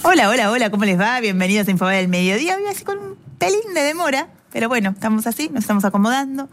Hola, hola, hola, ¿cómo les va? Bienvenidos a Infobae del Mediodía. Hoy así con un pelín de demora, pero bueno, estamos así, nos estamos acomodando.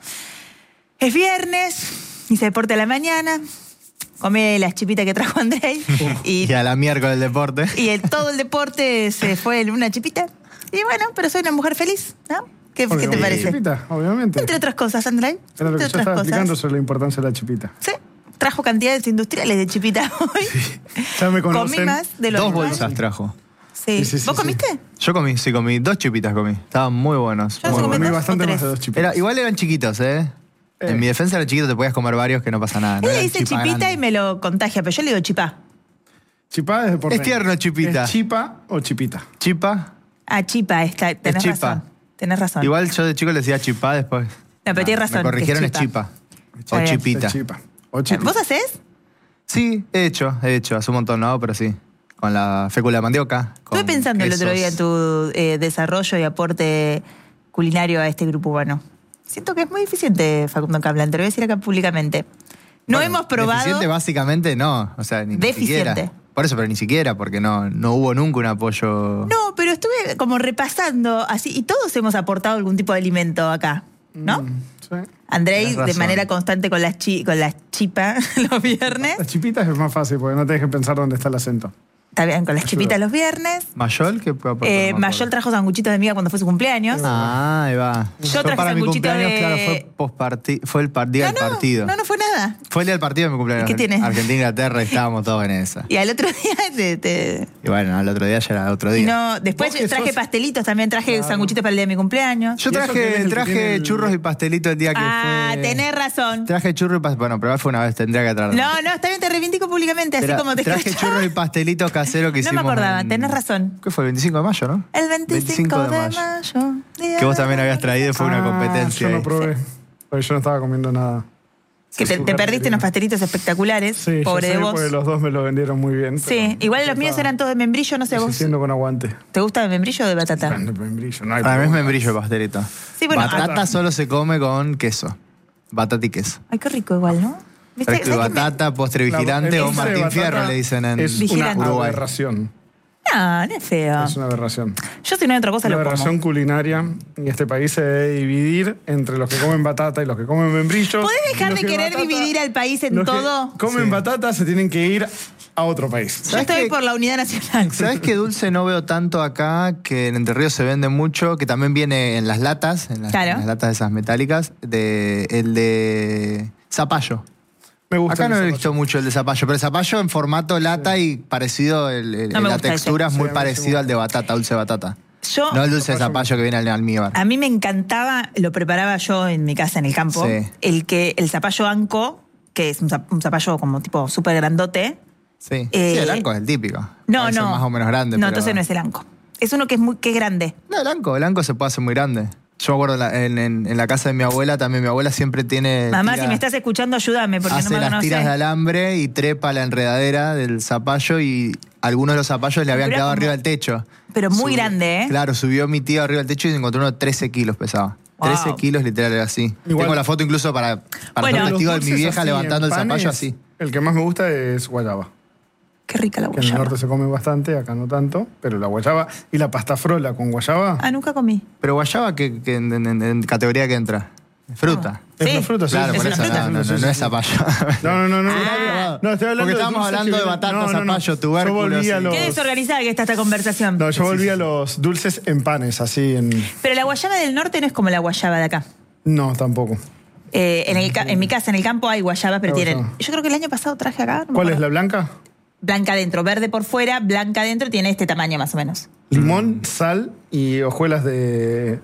Es viernes, hice deporte a la mañana, comí las chipitas que trajo Andrei. Y a la miércoles el deporte. Y todo el deporte se fue en una chipita. Y bueno, pero soy una mujer feliz, ¿no? ¿Qué te parece? Chipita, obviamente. Entre otras cosas, Andrei. Era lo que yo Entre estaba otras explicando cosas. sobre la importancia de la chipita. Sí, trajo cantidades industriales de chipita hoy. Sí. Ya me conocen. Comí más de lo 2 normal. bolsas trajo. Sí. Sí, sí, ¿Vos sí. comiste? Yo comí 2 chipitas comí. Estaban muy buenos. Yo muy no comí buenos. Comí dos bastante o más tres. de 2 chipitas. Igual eran chiquitos, ¿eh? En mi defensa eran chiquitos, te podías comer varios que no pasa nada. Él No le eran dice chipa chipita grandes. y me lo contagia, pero yo le digo chipá. Chipá es de por Es dentro. tierno, chipita. ¿Es chipa o chipita? Chipa. Ah, chipa, tenés chipa. razón. Tenés razón. Igual yo de chico le decía chipá después. No, pero tienes razón, Me corrigieron, que es es chipa. Está O bien. chipita. Es chipa. O chipita. ¿Vos hacés? Sí, he hecho. Hace un montón, ¿no? Pero sí. Con la fécula de mandioca. Estuve pensando el otro día en tu desarrollo y aporte culinario a este grupo humano. Siento que es muy eficiente, Facundo Kaplan, te lo voy a decir acá públicamente. No hemos probado... Deficiente básicamente no. O sea, ni Deficiente. siquiera. Por eso, pero ni siquiera, porque no hubo nunca un apoyo. No, pero estuve como repasando así, y todos hemos aportado algún tipo de alimento acá, ¿no? Sí. Andrei, Tenés de razón. manera constante con las chipas los viernes. Las chipitas es más fácil porque no tenés que pensar dónde está el acento. Está bien, con las chipitas los viernes. ¿Mayol? ¿Qué puede aportar? No me Mayol acuerdo. trajo sanguchitos de miga cuando fue su cumpleaños. Ah, ahí va. Yo traje para mi sanguchito cumpleaños, de- claro, fue el día del partido. No fue nada. Fue el día del partido de mi cumpleaños. ¿Y qué tiene? Argentina-Inglaterra y estábamos todos en esa. Y al otro día Y bueno, al otro día ya era otro día. No, después Vos que traje sos- pastelitos también, traje sanguchitos para el día de mi cumpleaños. Yo ¿Y eso quién es el que traje tiene el- churros y pastelito el día que Ah, fue. tenés razón. Traje churros y pastelito. Bueno, pero fue una vez, tendría que traerlo. No, está bien, te reivindico públicamente, así como te Traje escuchaba. churros y pastelitos caseros que No me hicimos. acordaba, en- tenés razón. ¿Qué fue? El 25 de mayo, ¿no? El 25 de mayo. Que vos también habías traído, fue una competencia. Yo no ahí. probé. Porque yo no estaba comiendo nada. Que te perdiste unos pastelitos espectaculares, Sí, pobre yo de sé vos. porque los dos me lo vendieron muy bien. Sí, igual los míos eran todos de membrillo, no sé, vos. Haciendo con aguante. ¿Te gusta de membrillo o de batata? Grande membrillo, no hay Para mí es problema. membrillo el pastelito. Sí, bueno, Batata solo se come con queso. Batata y queso. Ay, qué rico igual, ¿no? ¿Viste? Fresco y ¿Sabés qué me- batata, postre vigilante El o dulce de Martín batata Fierro le dicen en es Vigilante. una Uruguay. aberración. No, no es feo. Es una aberración. Yo si no hay otra cosa Una lo aberración como. culinaria y este país se debe dividir entre los que comen batata y los que comen membrillo. ¿Podés dejar Y los de que querer dividir al país en los que todo? comen Sí. batata se tienen que ir a otro país. Yo ¿Sabés estoy qué? por la unidad nacional. ¿Sabes qué dulce no veo tanto acá? Que en Entre Ríos se vende mucho, que también viene en las latas, en las latas esas metálicas, el de zapallo. Me gusta Acá no el he zapallo. visto mucho el de zapallo, pero el zapallo en formato lata y parecido, No me la gusta textura ese. es muy Sí, a mí sí me parecido al de batata, dulce de batata. Yo, No el dulce de Zapallo zapallo que viene al almíbar. a mí me encantaba, lo preparaba yo en mi casa, en el campo, Sí. el zapallo anco, que es un zapallo como tipo súper grandote. Sí. Eh, Sí, el anco es el típico. No, Puede ser no. más o menos grande. No, pero- entonces no es el anco. Es uno que es grande. No, el anco se puede hacer muy grande. Yo me acuerdo en la casa de mi abuela, también mi abuela siempre tiene... Mamá, tira- si me estás escuchando, ayúdame, porque hace no me las tiras de conoces. alambre y trepa la enredadera del zapallo y algunos de los zapallos le habían Pero quedado como- arriba del techo. Pero muy grande, ¿eh? Claro, subió mi tío arriba del techo y encontró uno de 13 kilos pesaba. Wow. 13 kilos literal era así. Igual- Tengo la foto incluso para Bueno, ser Los testigo de mi dulces vieja así, levantando en el zapallo panes, así. El que más me gusta es guayaba. Qué rica la Que en el guayaba. norte se come bastante, acá no tanto. Pero la guayaba y la pasta frola con guayaba Ah, nunca comí. Pero guayaba, que en categoría que entra? Fruta. es Sí. una fruta. sí, Claro, sí, por es sí, eso una fruta. no sí, sí, es sí. zapallo. No, no. Ah. No, estoy hablando Porque de estábamos dulces hablando que de vienen- batata, zapallo, tubérculo, Yo volví a así. los... Qué desorganizada que está esta conversación. No, yo volví a los dulces en panes, así en... Pero la guayaba del norte no es como la guayaba de acá. No, tampoco. En mi casa, en el campo, hay guayabas, pero La tienen... guayaba. Yo creo que el año pasado traje acá. no me ¿Cuál es, acuerdo. la blanca? Blanca adentro, verde por fuera, blanca adentro, tiene este tamaño más o menos. Limón, sal y hojuelas de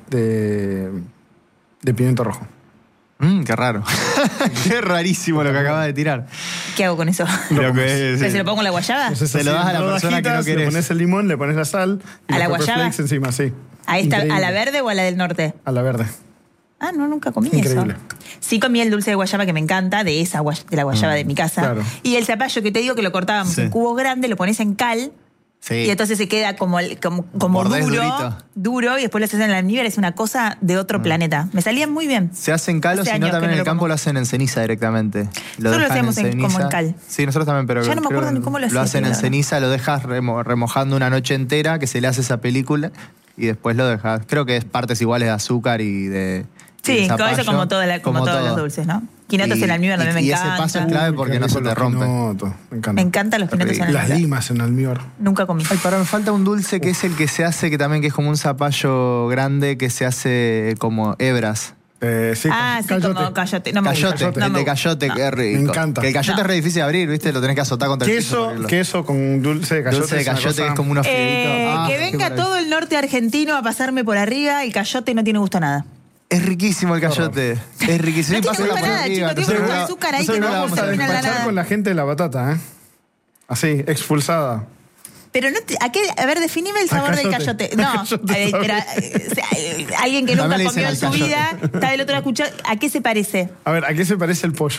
pimiento rojo. Qué raro. Qué rarísimo lo que acabas de tirar. ¿Qué hago con eso? Lo que es, ¿Pero se lo pongo en la guayaba? Entonces, Se lo así, das a la en persona que no rodajitas, querés. Le pones el limón, le pones la sal y ¿A la los pepper guayaba? flakes encima, sí. ¿A esta, Increíble. a la verde o a la del norte? A la verde. Ah, no, nunca comí Increíble. eso. Sí comí el dulce de guayaba que me encanta, de la guayaba de mi casa. claro. Y el zapallo que te digo que lo cortábamos Sí. en cubos grandes, lo pones en cal Sí. Y entonces se queda como Mordés durito. duro, y después lo haces en el almíbar, es una cosa de otro planeta. Me salían muy bien. Se hacen cal, o Hace si no años también que en no el lo campo como. lo hacen en ceniza directamente. Nosotros lo dejan hacíamos como en cal. Sí, nosotros también, pero Ya no me acuerdo ni cómo lo hacía, hacen en la verdad. ceniza, lo dejas remojando una noche entera, que se le hace esa película, y después lo dejas. Creo que es partes iguales de azúcar y de... Sí, zapallo, eso como todos los dulces, ¿no? Quinotos en almíbar también me y encanta. ese paso es clave porque Qué no se rico te los rompe. quinotos, me encanta. Me encantan los quinotos en Las almíbar. limas en almíbar. Nunca comí. Ay, pará, me falta un dulce que es el que se hace, que también que es como un zapallo grande que se hace como hebras. Sí, como cayote. No me gusta. Cayote, No el me de gusta. cayote, No. qué rico. Me encanta. Que el cayote No. es re difícil de abrir, ¿viste? Lo tenés que azotar contra el piso. para abrirlo. Queso con dulce de cayote. Dulce de es una cayote cosa- es como unos fideitos. Que qué venga maravilla. todo el norte argentino a pasarme por arriba, el cayote no tiene gusto a nada. Es riquísimo el cayote. Es riquísimo. No tiene Pásala gusto a por nada, arriba. chicos, tiene Nosotros mucho azúcar ahí nosotros que no la vamos vamos a a terminar la Despachar nada. con la gente de la batata, ¿eh? Así, expulsada. Pero no a ver, definime el sabor del cayote. cayote. No, Cayote sabe. alguien que También nunca le dicen comió en al su cayote. vida, está del otro lado escuchando. ¿A qué se parece? A ver, ¿a qué se parece el pollo?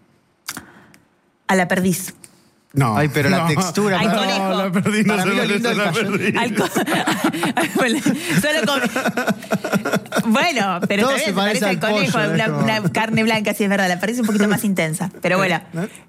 A la perdiz. No. Ay, pero la textura. Al para- conejo. No, la perdí, no Para se mí lo parece lindo a del la cayote. perdiz. Solo bueno, pero Todo también se se parece parece al al conejo, pollo, es como- una carne blanca, sí es verdad, la perdiz es un poquito más intensa. Pero bueno.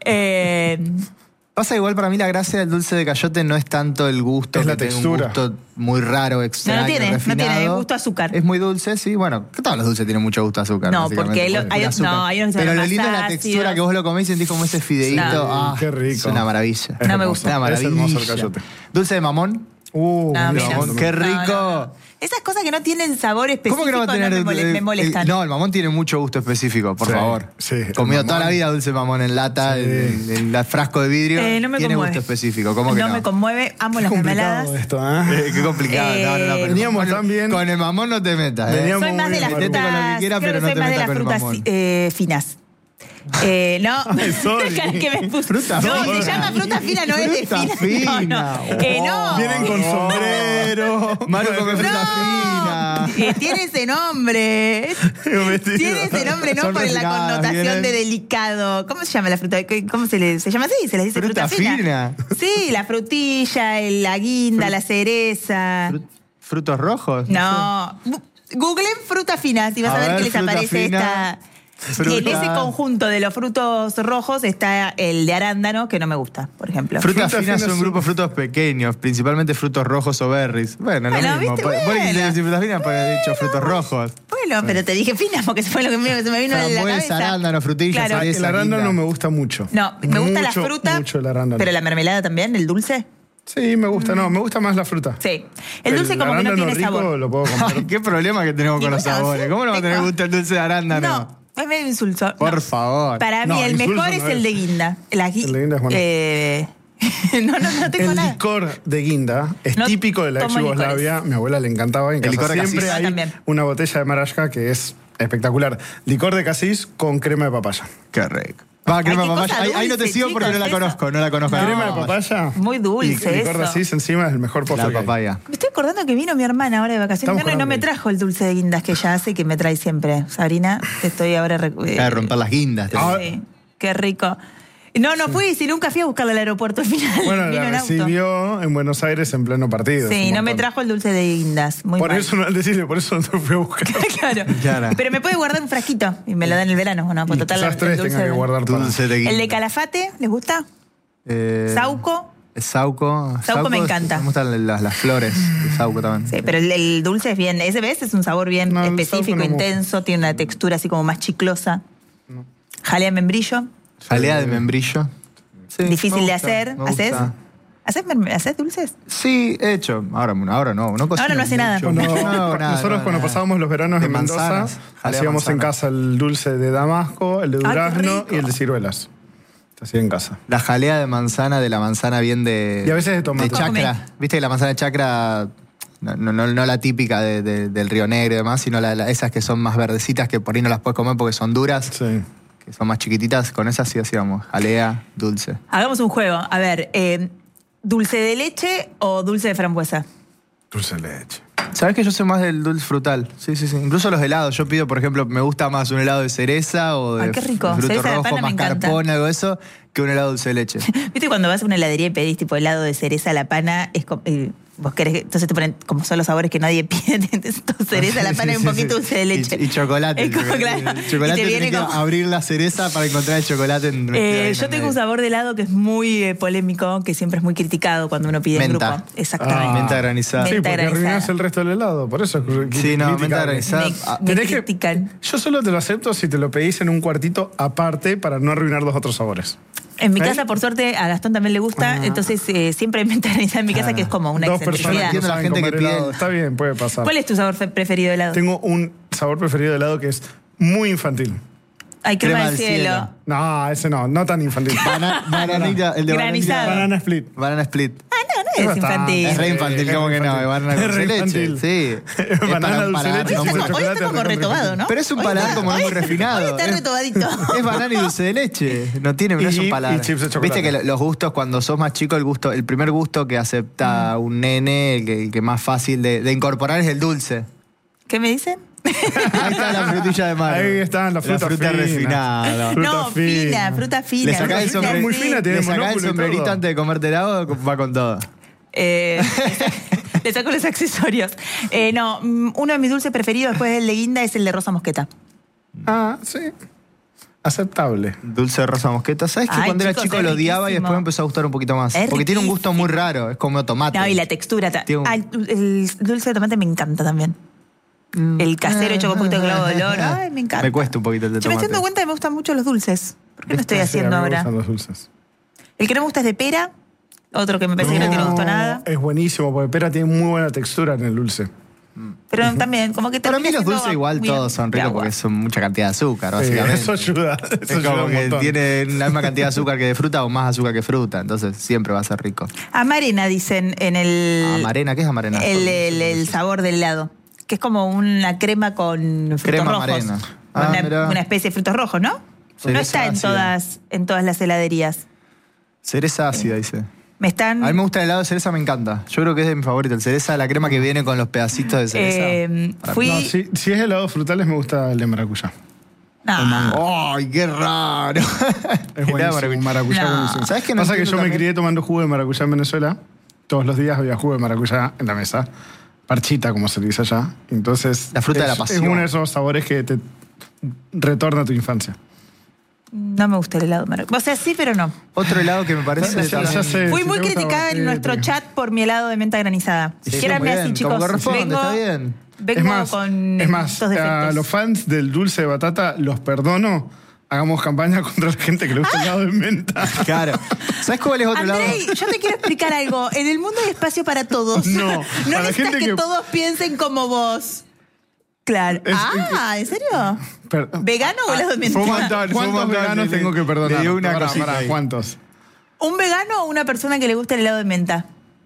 Pasa igual para mí la gracia del dulce de cayote no es tanto el gusto, Es la que tenga textura. un gusto muy raro, extraño, tiene, refinado. es gusto a azúcar. Es muy dulce, sí, bueno, que todos los dulces tienen mucho gusto a azúcar. No, básicamente, porque hay azúcar. unos que son pero lo más lindo es la ácidos. textura que vos lo comés y sentís como ese fideíto. No. Ah, Qué rico. Es una maravilla. Es No me hermoso. gusta. Una Es maravilla. hermoso el cayote. Dulce de mamón. No, a mí no. Qué rico. No. Esas cosas que no tienen sabor específico ¿Cómo que no va a tener me molestan. No, el mamón tiene mucho gusto específico, por Sí, favor. sí, el Comido toda mamón. la vida dulce mamón en lata, Sí. en el frasco de vidrio. No me tiene conmueve. gusto específico. ¿Cómo que no? No me conmueve, amo las mermeladas. Complicado esto, ¿eh? Qué complicado. pero Veníamos con, tan bien. Con el mamón no te metas. Veníamos Soy más muy de las bien, Metete con lo que frutas, quieras, creo pero que no soy te más de metas las con el frutas mamón. finas. No, Ay, sorry. que me puse. Fruta no, fina. se llama fruta fina, no es de Fruta fina. fina. No. Vienen con sombrero. Maru come fruta fina. Tiene ese nombre. Tiene ese nombre, no Son por la refinadas, connotación vienen. de delicado. ¿Cómo se llama la fruta? ¿Cómo se llama así? ¿Se les dice fruta, Fruta fina. Sí, la frutilla, la guinda, la cereza. ¿Frutos rojos? No. Googleen fruta fina y vas a ver que les fruta aparece fina. esta. Fruta. En ese conjunto de los frutos rojos está el de arándano, que no me gusta, por ejemplo. Frutas Frutas finas finas son grupos de frutos pequeños, principalmente frutos rojos o berries. Bueno, Bueno, lo mismo. ¿viste? Vos Bueno. quisiste decir frutas finas, pues he dicho frutos rojos. Bueno, pero te dije fina porque fue lo que se me vino a la Frambuesa, cabeza. arándano, frutillas, Claro. cereza, El arándano guinda. me gusta mucho. No, me gusta la Mucho, fruta. Mucho el arándano. Pero la mermelada también, el dulce. Sí, me gusta. No, me gusta más la fruta. Sí. El dulce como que no arándano tiene rico sabor. lo puedo comer. Ay, qué problema que tenemos con los bueno, sabores. sí, ¿Cómo no va a tener tengo- gusto el dulce de arándano? No, es medio insulso. Por No. favor. Para mí No, el insulso mejor no es es. el de guinda. El de guinda es bueno. no tengo El nada. licor de guinda es No típico de la ex tomo Yugoslavia. Mi abuela le encantaba. En El casa licor de siempre casis. hay También. una botella de marashka que es espectacular. Licor de casis con crema de papaya. Qué rico. Va, crema Ay, de qué papaya. cosa Ahí no te dulce, sigo porque no la chicos, conozco. No la conozco. No. Crema de papaya. Muy dulce Y licor de eso. casis encima es el mejor postre La que hay. papaya. Me estoy acordando que vino mi hermana ahora de vacaciones Estamos y no con me hambre. trajo el dulce de guindas que ella hace y que me trae siempre. Sabrina, te estoy ahora... De romper las guindas. Sí, qué rico. No fui, si nunca fui a buscarla al aeropuerto al final. Bueno, Vino la en auto. recibió en Buenos Aires en pleno partido. Sí, Un no me montón. trajo el dulce de guindas. Muy Por mal. eso no decirle, por eso no te fui a buscar. Claro. Claro. Pero me puede guardar un frasquito y me lo da en el verano. Bueno, pues Y total, quizás el tres dulce tenga que de- guardar para. Dulce de guinda. El de calafate, ¿les gusta? Sauco. Sauco. Sauco me encanta. Me gustan las flores de Sauco también. Sí, pero el dulce es bien. Ese ves, es un sabor bien No, el específico, Sauco no me intenso, tiene una textura así como más chiclosa. Jalea de membrillo, Jalea de membrillo. Sí, difícil me de gusta, hacer. me ¿Haces? gusta. ¿Haces dulces? Sí, he hecho. Ahora no. Ahora no hace nada. Cuando- nada, nosotros cuando nada. pasábamos los veranos De en Mendoza, manzanas, jalea hacíamos de en manzanas. casa el dulce de damasco, el de Ay, qué durazno rico. y el de ciruelas. Se hacía en casa. La jalea de manzana, de la manzana bien de... Y a veces de tomate. De chacra. Viste que la manzana de chacra, no la típica del Río Negro y demás, sino esas que son más verdecitas, que por ahí no las puedes comer porque son duras, Sí. que son más chiquititas. Con esas sí hacíamos jalea dulce. Hagamos un juego. A ver, ¿dulce de leche o dulce de frambuesa? Dulce de leche. ¿Sabes que yo soy más del dulce frutal? Sí. Incluso los helados. Yo pido, por ejemplo, me gusta más un helado de cereza o de Ay, qué rico. fruto Cereza de rojo, pana me encanta. mascarpone, algo de eso, que un helado dulce de leche. ¿Viste cuando vas a una heladería y pedís tipo helado de cereza a la pana? Es como, vos querés, entonces te ponen, como son los sabores que nadie pide, entonces cereza a la pana y un poquito dulce de leche. Y chocolate. Es como, claro. El chocolate Y te tiene viene que como... abrir la cereza para encontrar el chocolate. yo tengo un sabor de helado que es muy polémico, que siempre es muy criticado cuando uno pide en Menta. grupo. Exactamente. Menta granizada. Sí, Menta porque granizada. arruinás el resto del helado. Por eso es Sí, no, menta criticable. granizada. Me Tenés que- critican. Yo solo te lo acepto si te lo pedís en un cuartito aparte para no arruinar los otros sabores. En mi ¿Eh? casa, por suerte, a Gastón también le gusta, entonces siempre hay menta granizada en mi casa, que es como una Dos personas excentricidad. Entiendo no la saben gente que comer helado. pide- Está bien, puede pasar. ¿Cuál es tu sabor preferido de helado? Tengo un sabor preferido de helado que es muy infantil. Ay, crema Crema del del cielo. cielo. No, ese no tan infantil. Bananita, el de Granizado. Banana split. Banana split. Ah, no es bastante. infantil. Es re infantil, es ¿cómo re que no? infantil. Banana Es dulce re de leche. infantil. Sí. Banana Es para un dulce de paladar leche no Hoy muy- sin está como chocolate, retobado, ¿no? Pero es un Hoy paladar está- como no muy hoy- refinado. Hoy está Es- retobadito. Es banana y dulce de leche. No es un Y paladar. chips de chocolate. Viste que los gustos, cuando sos más chico, el primer gusto que acepta un nene, el que más fácil de incorporar es el dulce. ¿Qué me dicen? Ahí está la frutilla de mar. Ahí están las frutas fruta finas. refinada. Fruta No, fina, fruta fina. Le sacás el Fruta sombrerito, muy fina, tiene le sacás el monóculo y sombrerito todo. antes de comerte helado, va con todo. Le saco los accesorios. No, uno de mis dulces preferidos después del de guinda es el de rosa mosqueta. Ah, sí. Aceptable. Dulce de rosa mosqueta. ¿Sabes que Ay, cuando era chicos, chico es lo odiaba y riquísimo. después me empezó a gustar un poquito más? Es Porque tiene un gusto muy riquísimo. raro, es como tomate. No, y la textura. Tiene un- Ah, el dulce de tomate me encanta también. El casero hecho con un poquito de clavo de olor. Ay, me encanta. Me cuesta un poquito el de Yo me tomate. estoy dando cuenta que me gustan mucho los dulces. ¿Por qué lo estoy Sí, haciendo a mí me ahora? gustan los dulces. El que no me gusta es de pera. Otro que me parece que no tiene gusto nada. Es buenísimo, porque pera tiene muy buena textura en el dulce. Pero también, como que Para mí termina los siendo dulces igual muy todos son de ricos agua. porque son mucha cantidad de azúcar, Sí, básicamente. eso ayuda. Eso Es ayuda como un que montón. tienen la misma cantidad de azúcar que de fruta o más azúcar que fruta, entonces siempre va a ser rico. Amarena, dicen en el. Amarena, ¿qué es amarena? El sabor del helado. Que es como una crema con frutos Crema rojos. amarena. Ah, mirá. Una especie de frutos rojos, ¿no? Cereza No está ácida. en todas las heladerías. Cereza ácida, dice. Me están. A mí me gusta el helado de cereza, me encanta. Yo creo que es de mi favorito. El cereza, la crema que viene con los pedacitos de cereza. Para fui. No, si es helado frutales, me gusta el de maracuyá. No. ¡Ay, qué raro! Es buenísimo, maracuyá No. buenísimo. ¿Sabes qué no Pasa que yo entiendo me también? crié tomando jugo de maracuyá en Venezuela. Todos los días había jugo de maracuyá en la mesa. Parchita, como se dice allá. Entonces, La fruta de la es pasión. uno de esos sabores que te retorna a tu infancia. No me gusta el helado de maracuyá. O sea, sí, pero no. Otro helado que me parece Ya también- sé, Fui si muy te gusta, criticada en nuestro chat por mi helado de menta granizada. Sí, Quiéranme muy así, bien, chicos. como corresponde, vengo, está bien. Vengo con es más, estos a defectos. los fans del dulce de batata los perdono. Hagamos campaña contra la gente que le gusta el helado de menta. Claro. ¿Sabes cuál es otro helado? Andrei, yo te quiero explicar algo. En el mundo hay espacio para todos. No, No para necesitas gente que que- todos piensen como vos. Claro. ¿En serio? ¿Vegano o helado de menta? ¿Cuántos veganos tengo que perdonar? Le dio una Pará, cosita pará, ahí. ¿cuántos? ¿Un vegano o una persona que le gusta el helado de menta?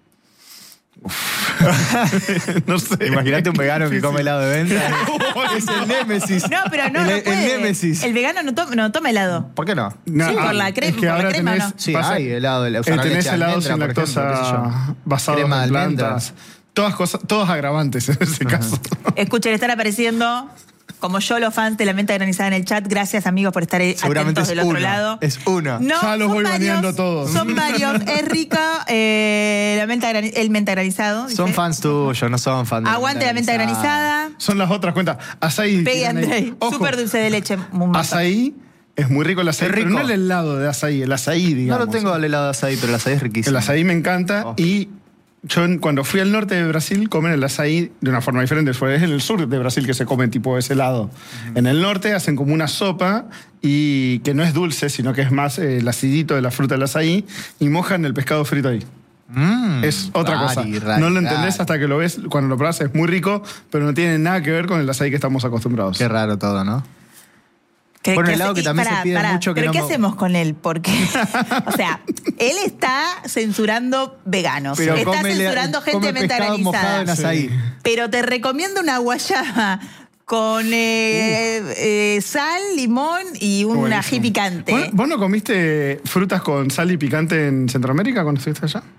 No sé. Imagínate un vegano que Sí, come sí. helado de venta. Es el némesis. No, pero no, el, no el puede. némesis. El vegano no toma helado. ¿Por qué no? No, Sí, por la es crema, que por la ahora crema, tenés, ¿no? Sí, pasa- hay helado. Usar tenés leche de helado almendra, sin por ejemplo, qué sé lactosa yo. basado Crema en de almendras. plantas. Todas cosas, todos agravantes en ese caso. Escuchen, están apareciendo, como yo, los fans de la menta granizada en el chat. Gracias, amigos, por estar Seguramente atentos es del otro uno. lado. Es uno. No, Ya los son voy varios, baneando todos. Son varios. Es rica el menta granizado. Son dice. fans tuyos, no son fans de Aguante la menta granizada. Son las otras cuentas. Azaí. Pegue tienen ahí. Andrei. Ojo, Súper dulce de leche. Muy mazo. azaí es muy rico el azaí. Es Pero rico. no el helado de azaí, el azaí, No digamos. lo tengo al helado de azaí, pero el azaí es riquísimo. El azaí me encanta Oh. y yo cuando fui al norte de Brasil comen el azaí de una forma diferente. Fue en el sur de Brasil que se come tipo ese helado. En el norte hacen como una sopa y que no es dulce, sino que es más el acidito de la fruta del azaí y mojan el pescado frito ahí. Es otra cosa. No lo entendés hasta que lo ves. Cuando lo probás es muy rico, pero no tiene nada que ver con el azaí que estamos acostumbrados. Qué raro todo, ¿no? Por un helado que también se pide mucho que ¿Pero no qué me- hacemos con él? Porque, o sea, él está censurando veganos. Pero está come censurando gente come de menta pescado mojado en granizada. azaí. Pero te recomiendo una guayaba con sal, limón y un Buenísimo. ají picante. ¿Vos no comiste frutas con sal y picante en Centroamérica cuando estuviste allá?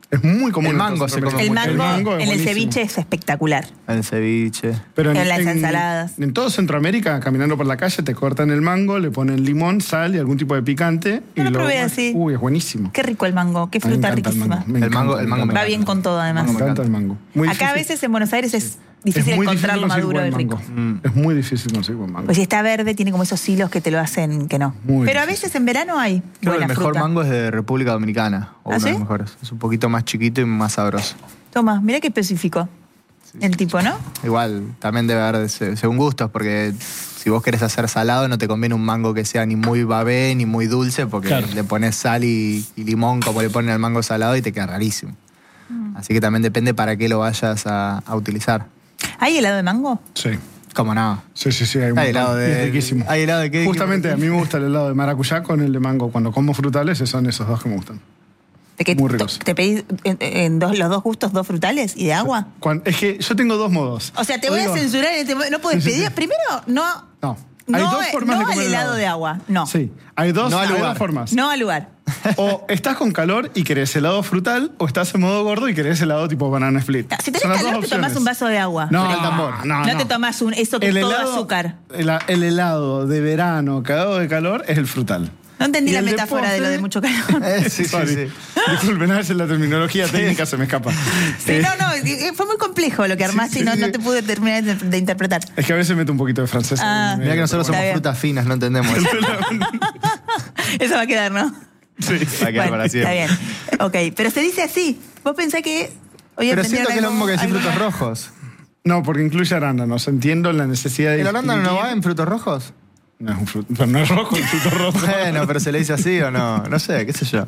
Es muy común. El mango se come El mucho. mango en el buenísimo. ceviche es espectacular. El ceviche. Pero En las ensaladas. En todo Centroamérica, caminando por la calle, te cortan el mango, le ponen limón, sal y algún tipo de picante. No y lo probé así. Uy, es buenísimo. Qué rico el mango, qué A mí me fruta encanta riquísima. El mango me Va encanta. bien con todo, además. Me encanta el mango. Muy Acá a difícil. veces en Buenos Aires es difícil Es muy encontrarlo difícil maduro y conseguir rico. buen mango. Es muy difícil conseguir buen mango. Pues si está verde, tiene como esos hilos que te lo hacen que no. Muy Pero a difícil. veces en verano hay Creo que buena el mejor fruta. mango es de República Dominicana. O ¿Ah, uno de sí? los mejores. Es un poquito más chiquito y más sabroso. Toma, mira qué específico el tipo, ¿no? Igual, también debe haber según gustos, porque si vos querés hacer salado, no te conviene un mango que sea ni muy babé ni muy dulce, porque Claro. le pones sal y limón como le ponen al mango salado y te queda rarísimo. Así que también depende para qué lo vayas a utilizar. ¿Hay helado de mango? Sí. ¿Cómo no? Sí, hay un Hay helado montón. Y es de... riquísimo. ¿Hay helado de qué? Justamente a mí me gusta el helado de maracuyá con el de mango. Cuando como frutales, son esos dos que me gustan. ¿De que Muy ricos. te pedís los dos gustos, dos frutales y de agua? Es que yo tengo dos modos. O sea, te voy a Digo- censurar en este momento. No puedes Sí, sí, pedir. sí. Primero, no. No. Hay No, dos formas no de al comer helado de agua. No. Sí. Hay dos, No al hay lugar. dos formas. No al lugar. O estás con calor y querés helado frutal, o estás en modo gordo y querés helado tipo banana split. Si tenés Son las calor, dos te tomás opciones. un vaso de agua. No, Pero el tambor. no, No te tomás eso que es todo azúcar. El helado de verano cagado de calor es el frutal. No entendí Y la el de metáfora de lo postre- de mucho calor. Sí, sí, Sorry. sí. Disculpen, a veces la terminología técnica se me escapa. Sí, fue muy complejo lo que armaste sí, y no sí. te pude terminar de interpretar. Es que a veces meto un poquito de francés. Ah. Mirá que nosotros Está somos bien. frutas finas, no entendemos eso. Eso va a quedar, ¿no? Sí. Va a quedar para está siempre. bien. Ok, pero se dice así. Vos pensás que hoy Pero aprendieron siento que es lo algo- mismo que decir algo frutos nuevo. rojos. No, porque incluye arándanos. Entiendo la necesidad de. ¿El arándano no distinguir- va en frutos rojos? No es un fruto. Pero no es rojo el fruto rojo. Bueno, pero se le dice así o no. No sé, qué sé yo.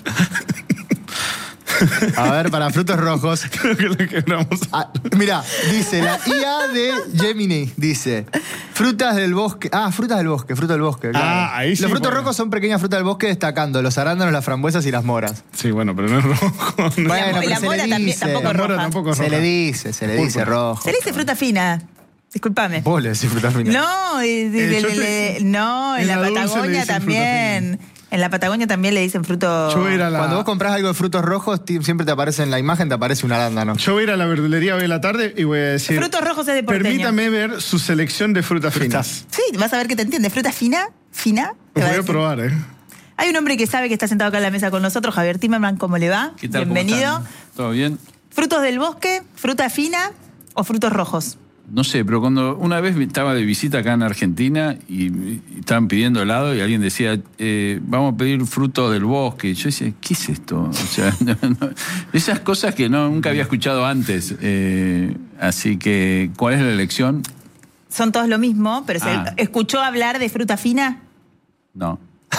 A ver, para frutos rojos. Creo que lo quebramos. Mira, dice la IA de Gemini. Dice, frutas del bosque. Frutas del bosque, fruta del bosque. Claro. Ahí sí, Los frutos bueno. rojos son pequeñas frutas del bosque destacando los arándanos, las frambuesas y las moras. Sí, bueno, pero no es rojo. Bueno, y la pero se mora le también, dice. tampoco La es mora roja. tampoco es Se roja. le dice rojo. Se le dice fruta fina. Discúlpame. Vos le decís fruta fina. No, no, en en la la dulce le Patagonia dicen fruta también. En la Patagonia también le dicen fruto. Yo voy a ir a la, Cuando vos compras algo de frutos rojos, siempre te aparece en la imagen, te aparece un arándano. yo voy a ir a la verdulería hoy a la tarde y voy a decir. Frutos rojos es de porteño. Permítame ver su selección de frutas finas. Sí, vas a ver que te entiende. Fruta fina, te Lo va a voy a decir. probar, ¿eh? Hay un hombre que sabe que está sentado acá en la mesa con nosotros, Javier Timerman, ¿cómo le va? ¿Qué tal? ¿Cómo Bienvenido. están? ¿Todo bien? ¿Frutos del bosque, fruta fina o frutos rojos? No sé, pero cuando una vez estaba de visita acá en Argentina y estaban pidiendo helado y alguien decía, vamos a pedir fruto del bosque. Y yo decía, ¿qué es esto? O sea, esas cosas que nunca había escuchado antes. Así que, ¿cuál es la elección? Son todos lo mismo, pero Ah. ¿se escuchó hablar de fruta fina? No.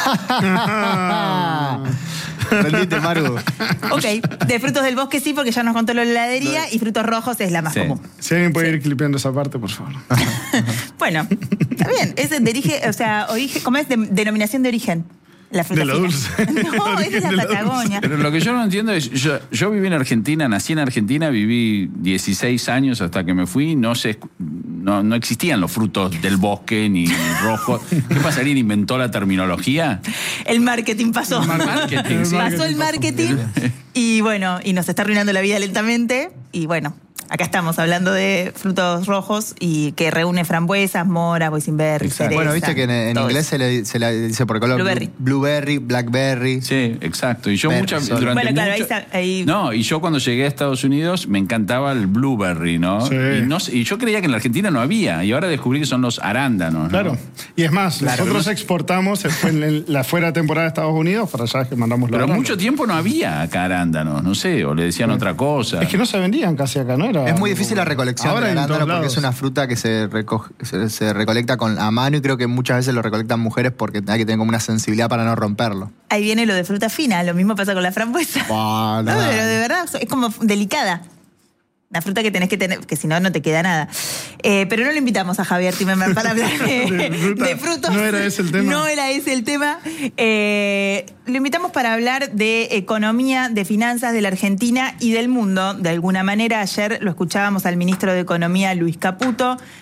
Rendite, Maru. Ok, de frutos del bosque sí, porque ya nos contó la heladería, y frutos rojos es la más Sí. común. Si alguien puede ir clipeando esa parte, por favor. Bueno, está bien. Es ¿cómo es? Denominación de origen. La fruta De lo fina. dulce. No, es de la De lo Patagonia. Pero lo que yo no entiendo es, yo viví en Argentina, nací en Argentina, viví 16 años hasta que me fui, no existían los frutos del bosque ni rojos. ¿Qué pasaría? ¿Inventó la terminología? El marketing pasó. Marketing, sí. Pasó el marketing y bueno, y nos está arruinando la vida lentamente. Y bueno, acá estamos hablando de frutos rojos y que reúne frambuesas, moras, boysenberry, Exacto. cereza. Bueno, viste que en todo inglés eso. se le dice por color Blueberry. blueberry, blackberry. Sí, exacto. Y yo Verde, muchas solo. durante Bueno, claro, mucho- ahí- No, y yo cuando llegué a Estados Unidos me encantaba el blueberry, ¿no? Sí. Y yo creía que en la Argentina no había, y ahora descubrí que son los arándanos, ¿no? Claro. Y es más, Claro, nosotros no- exportamos en la fuera temporada de Estados Unidos, para allá es que mandamos los Pero arándanos. mucho tiempo no había acá arándanos, no sé, o le decían otra cosa. Es que no se vendían casi acá, ¿no? Era Es muy difícil la recolección Ahora del en todos arándano porque lados. es una fruta que se recolecta a mano y creo que muchas veces lo recolectan mujeres porque hay que tener como una sensibilidad para no romperlo. Ahí viene lo de fruta fina, lo mismo pasa con la frambuesa. Buah, No, no. pero de verdad, es como delicada. La fruta que tenés que tener, que si no, no te queda nada. Pero no lo invitamos a Javier Timerman para hablar De fruta. de frutos. No era ese el tema. No era ese el tema. Lo invitamos para hablar de economía, de finanzas de la Argentina y del mundo. De alguna manera, ayer lo escuchábamos al ministro de Economía, Luis Caputo,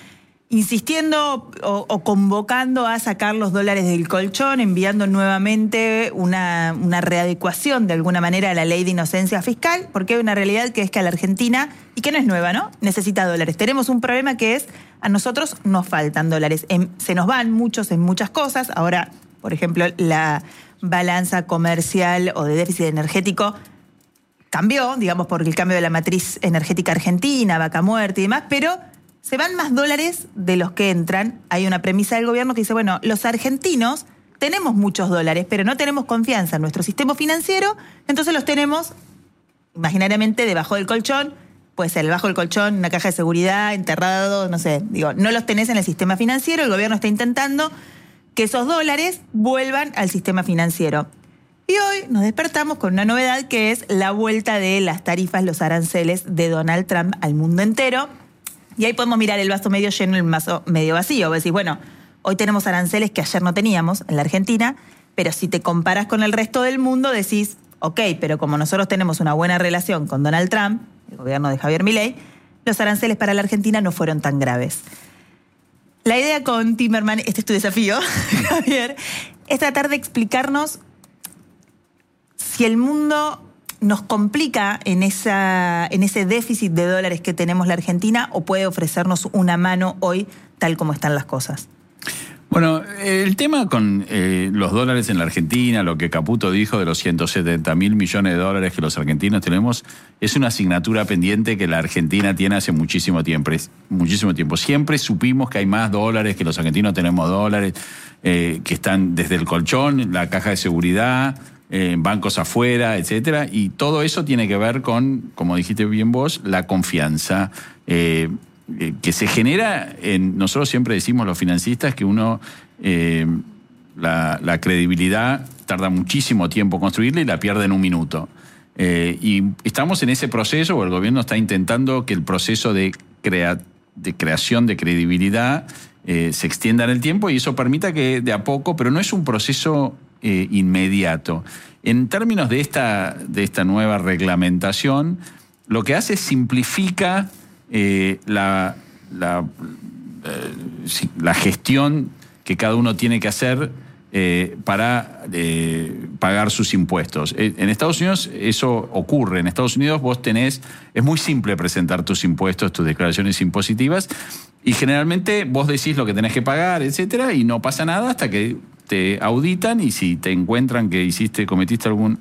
insistiendo o convocando a sacar los dólares del colchón, enviando nuevamente una readecuación de alguna manera a la ley de inocencia fiscal, porque hay una realidad que es que a la Argentina, y que no es nueva, ¿no?, necesita dólares. Tenemos un problema que es, a nosotros nos faltan dólares. Se nos van muchos en muchas cosas. Ahora, por ejemplo, la balanza comercial o de déficit energético cambió, digamos, por el cambio de la matriz energética argentina, Vaca Muerta y demás, pero se van más dólares de los que entran. Hay una premisa del gobierno que dice, bueno, los argentinos tenemos muchos dólares, pero no tenemos confianza en nuestro sistema financiero, entonces los tenemos imaginariamente debajo del colchón, puede ser debajo del colchón, una caja de seguridad, enterrado, no sé, digo, no los tenés en el sistema financiero, el gobierno está intentando que esos dólares vuelvan al sistema financiero. Y hoy nos despertamos con una novedad que es la vuelta de las tarifas, los aranceles de Donald Trump al mundo entero. Y ahí podemos mirar el vaso medio lleno y el vaso medio vacío. Vos decís, bueno, hoy tenemos aranceles que ayer no teníamos en la Argentina, pero si te comparas con el resto del mundo decís, ok, pero como nosotros tenemos una buena relación con Donald Trump, el gobierno de Javier Milei, los aranceles para la Argentina no fueron tan graves. La idea con Timerman, este es tu desafío, Javier, es tratar de explicarnos si el mundo nos complica en ese déficit de dólares que tenemos la Argentina o puede ofrecernos una mano hoy tal como están las cosas. Bueno, el tema con los dólares en la Argentina, lo que Caputo dijo de los 170.000 millones de dólares que los argentinos tenemos, es una asignatura pendiente que la Argentina tiene hace muchísimo tiempo. Siempre supimos que hay más dólares, que los argentinos tenemos dólares, que están desde el colchón, la caja de seguridad, bancos afuera, etcétera, y todo eso tiene que ver con, como dijiste bien vos, la confianza que se genera nosotros siempre decimos los financistas que la credibilidad tarda muchísimo tiempo construirla y la pierde en un minuto. Y estamos en ese proceso, o el gobierno está intentando que el proceso de creación de credibilidad se extienda en el tiempo y eso permita que de a poco, pero no es un proceso inmediato. En términos de esta nueva reglamentación, lo que hace es simplifica la gestión que cada uno tiene que hacer para pagar sus impuestos. En Estados Unidos eso ocurre. En Estados Unidos es muy simple presentar tus impuestos, tus declaraciones impositivas, y generalmente vos decís lo que tenés que pagar, etcétera, y no pasa nada hasta que te auditan y si te encuentran que cometiste algún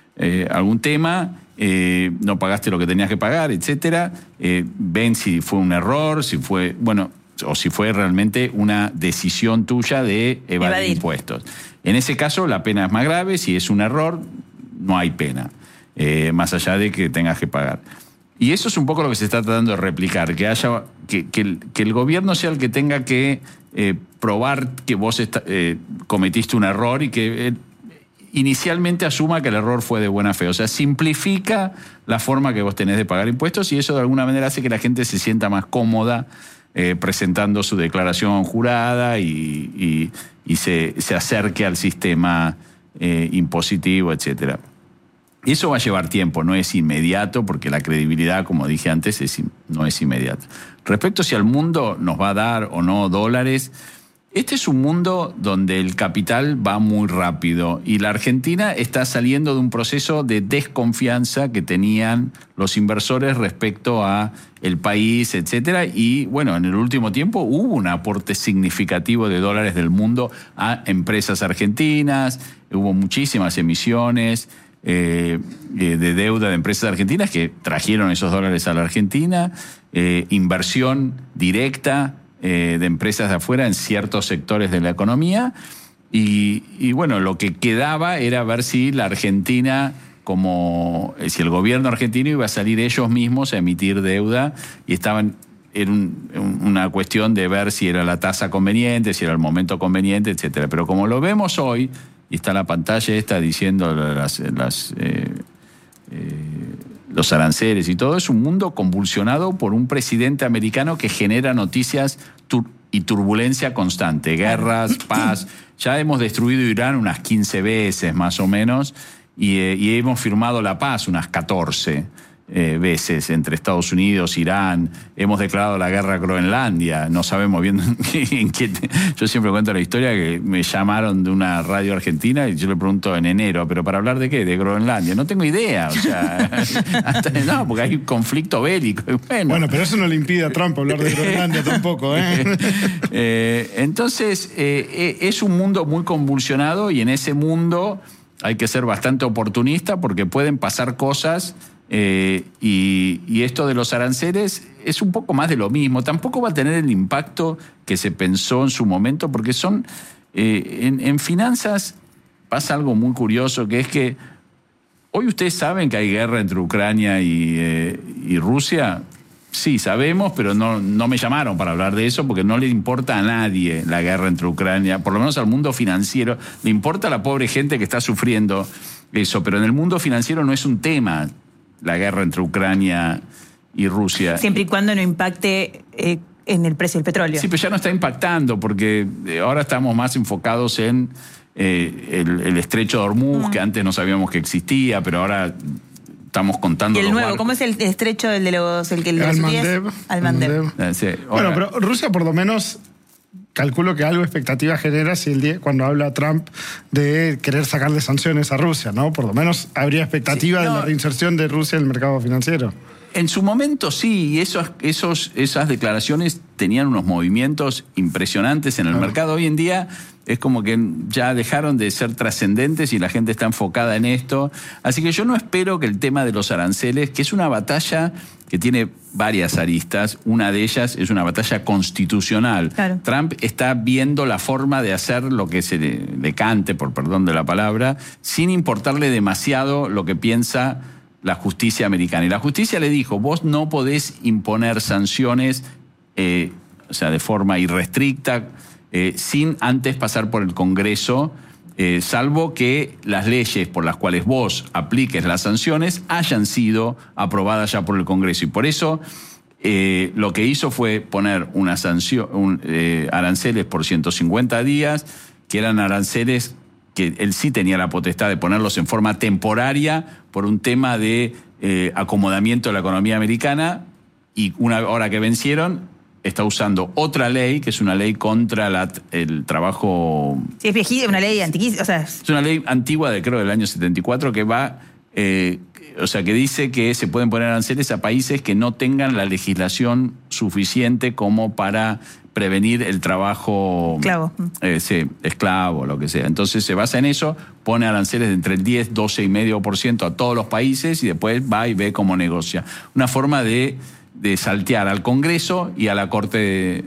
tema, no pagaste lo que tenías que pagar, etcétera, ven si fue un error, o si fue realmente una decisión tuya de evadir impuestos. En ese caso, la pena es más grave. Si es un error, no hay pena, más allá de que tengas que pagar. Y eso es un poco lo que se está tratando de replicar, que el gobierno sea el que tenga que probar que vos cometiste un error y que inicialmente asuma que el error fue de buena fe. O sea, simplifica la forma que vos tenés de pagar impuestos y eso de alguna manera hace que la gente se sienta más cómoda presentando su declaración jurada y se acerque al sistema impositivo, etcétera. Eso va a llevar tiempo, no es inmediato, porque la credibilidad, como dije antes, no es inmediata. Respecto si al mundo nos va a dar o no dólares, este es un mundo donde el capital va muy rápido y la Argentina está saliendo de un proceso de desconfianza que tenían los inversores respecto a el país, etcétera. Y bueno, en el último tiempo hubo un aporte significativo de dólares del mundo a empresas argentinas, hubo muchísimas emisiones de deuda de empresas argentinas que trajeron esos dólares a la Argentina, inversión directa de empresas de afuera en ciertos sectores de la economía y bueno, lo que quedaba era ver si la Argentina, si el gobierno argentino iba a salir ellos mismos a emitir deuda y estaban en una cuestión de ver si era la tasa conveniente, si era el momento conveniente, etcétera. Pero como lo vemos hoy, y está la pantalla esta diciendo los aranceles y todo, es un mundo convulsionado por un presidente americano que genera noticias y turbulencia constante, guerras, paz. Ya hemos destruido Irán unas 15 veces más o menos y hemos firmado la paz unas 14. veces entre Estados Unidos, Irán, hemos declarado la guerra a Groenlandia, no sabemos bien en qué... Yo siempre cuento la historia que me llamaron de una radio argentina y yo le pregunto en enero, ¿pero para hablar de qué? De Groenlandia. No tengo idea, o sea, no, porque hay un conflicto bélico. Bueno, pero eso no le impide a Trump hablar de Groenlandia tampoco, Entonces, es un mundo muy convulsionado y en ese mundo hay que ser bastante oportunista porque pueden pasar cosas. Y esto de los aranceles es un poco más de lo mismo. Tampoco va a tener el impacto que se pensó en su momento, porque son en finanzas pasa algo muy curioso, que es que hoy ustedes saben que hay guerra entre Ucrania y Rusia. Sí, sabemos, pero no me llamaron para hablar de eso porque no le importa a nadie la guerra entre Ucrania, por lo menos al mundo financiero. Le importa a la pobre gente que está sufriendo eso, pero en el mundo financiero no es un tema la guerra entre Ucrania y Rusia. Siempre y cuando no impacte en el precio del petróleo. Sí, pero ya no está impactando porque ahora estamos más enfocados en el estrecho de Hormuz, que antes no sabíamos que existía, pero ahora estamos contando. ¿Y el nuevo? ¿Cómo es el estrecho del de los Al-Mandeb. Sí, bueno, pero Rusia por lo menos... Calculo que algo de expectativa genera cuando habla Trump de querer sacarle sanciones a Rusia, ¿no? Por lo menos habría expectativa de la reinserción de Rusia en el mercado financiero. En su momento sí, y esas declaraciones tenían unos movimientos impresionantes en el mercado. Hoy en día es como que ya dejaron de ser trascendentes y la gente está enfocada en esto. Así que yo no espero que el tema de los aranceles, que es una batalla que tiene varias aristas, una de ellas es una batalla constitucional. Claro. Trump está viendo la forma de hacer lo que se le cante, por perdón de la palabra, sin importarle demasiado lo que piensa la justicia americana. Y la justicia le dijo, vos no podés imponer sanciones, o sea, de forma irrestricta, sin antes pasar por el Congreso, salvo que las leyes por las cuales vos apliques las sanciones hayan sido aprobadas ya por el Congreso. Y por eso lo que hizo fue poner una sanción, aranceles por 150 días, que eran aranceles que él sí tenía la potestad de ponerlos en forma temporaria por un tema de acomodamiento de la economía americana, y una hora que vencieron está usando otra ley, que es una ley contra el trabajo... Sí, es viejita, una ley antiquísima. O sea, es una ley antigua, creo, del año 74, que va... o sea, que dice que se pueden poner aranceles a países que no tengan la legislación suficiente como para prevenir el trabajo... Esclavo. Sí, esclavo, lo que sea. Entonces se basa en eso, pone aranceles de entre el 10, 12,5% a todos los países y después va y ve cómo negocia. Una forma de saltear al Congreso y a la Corte,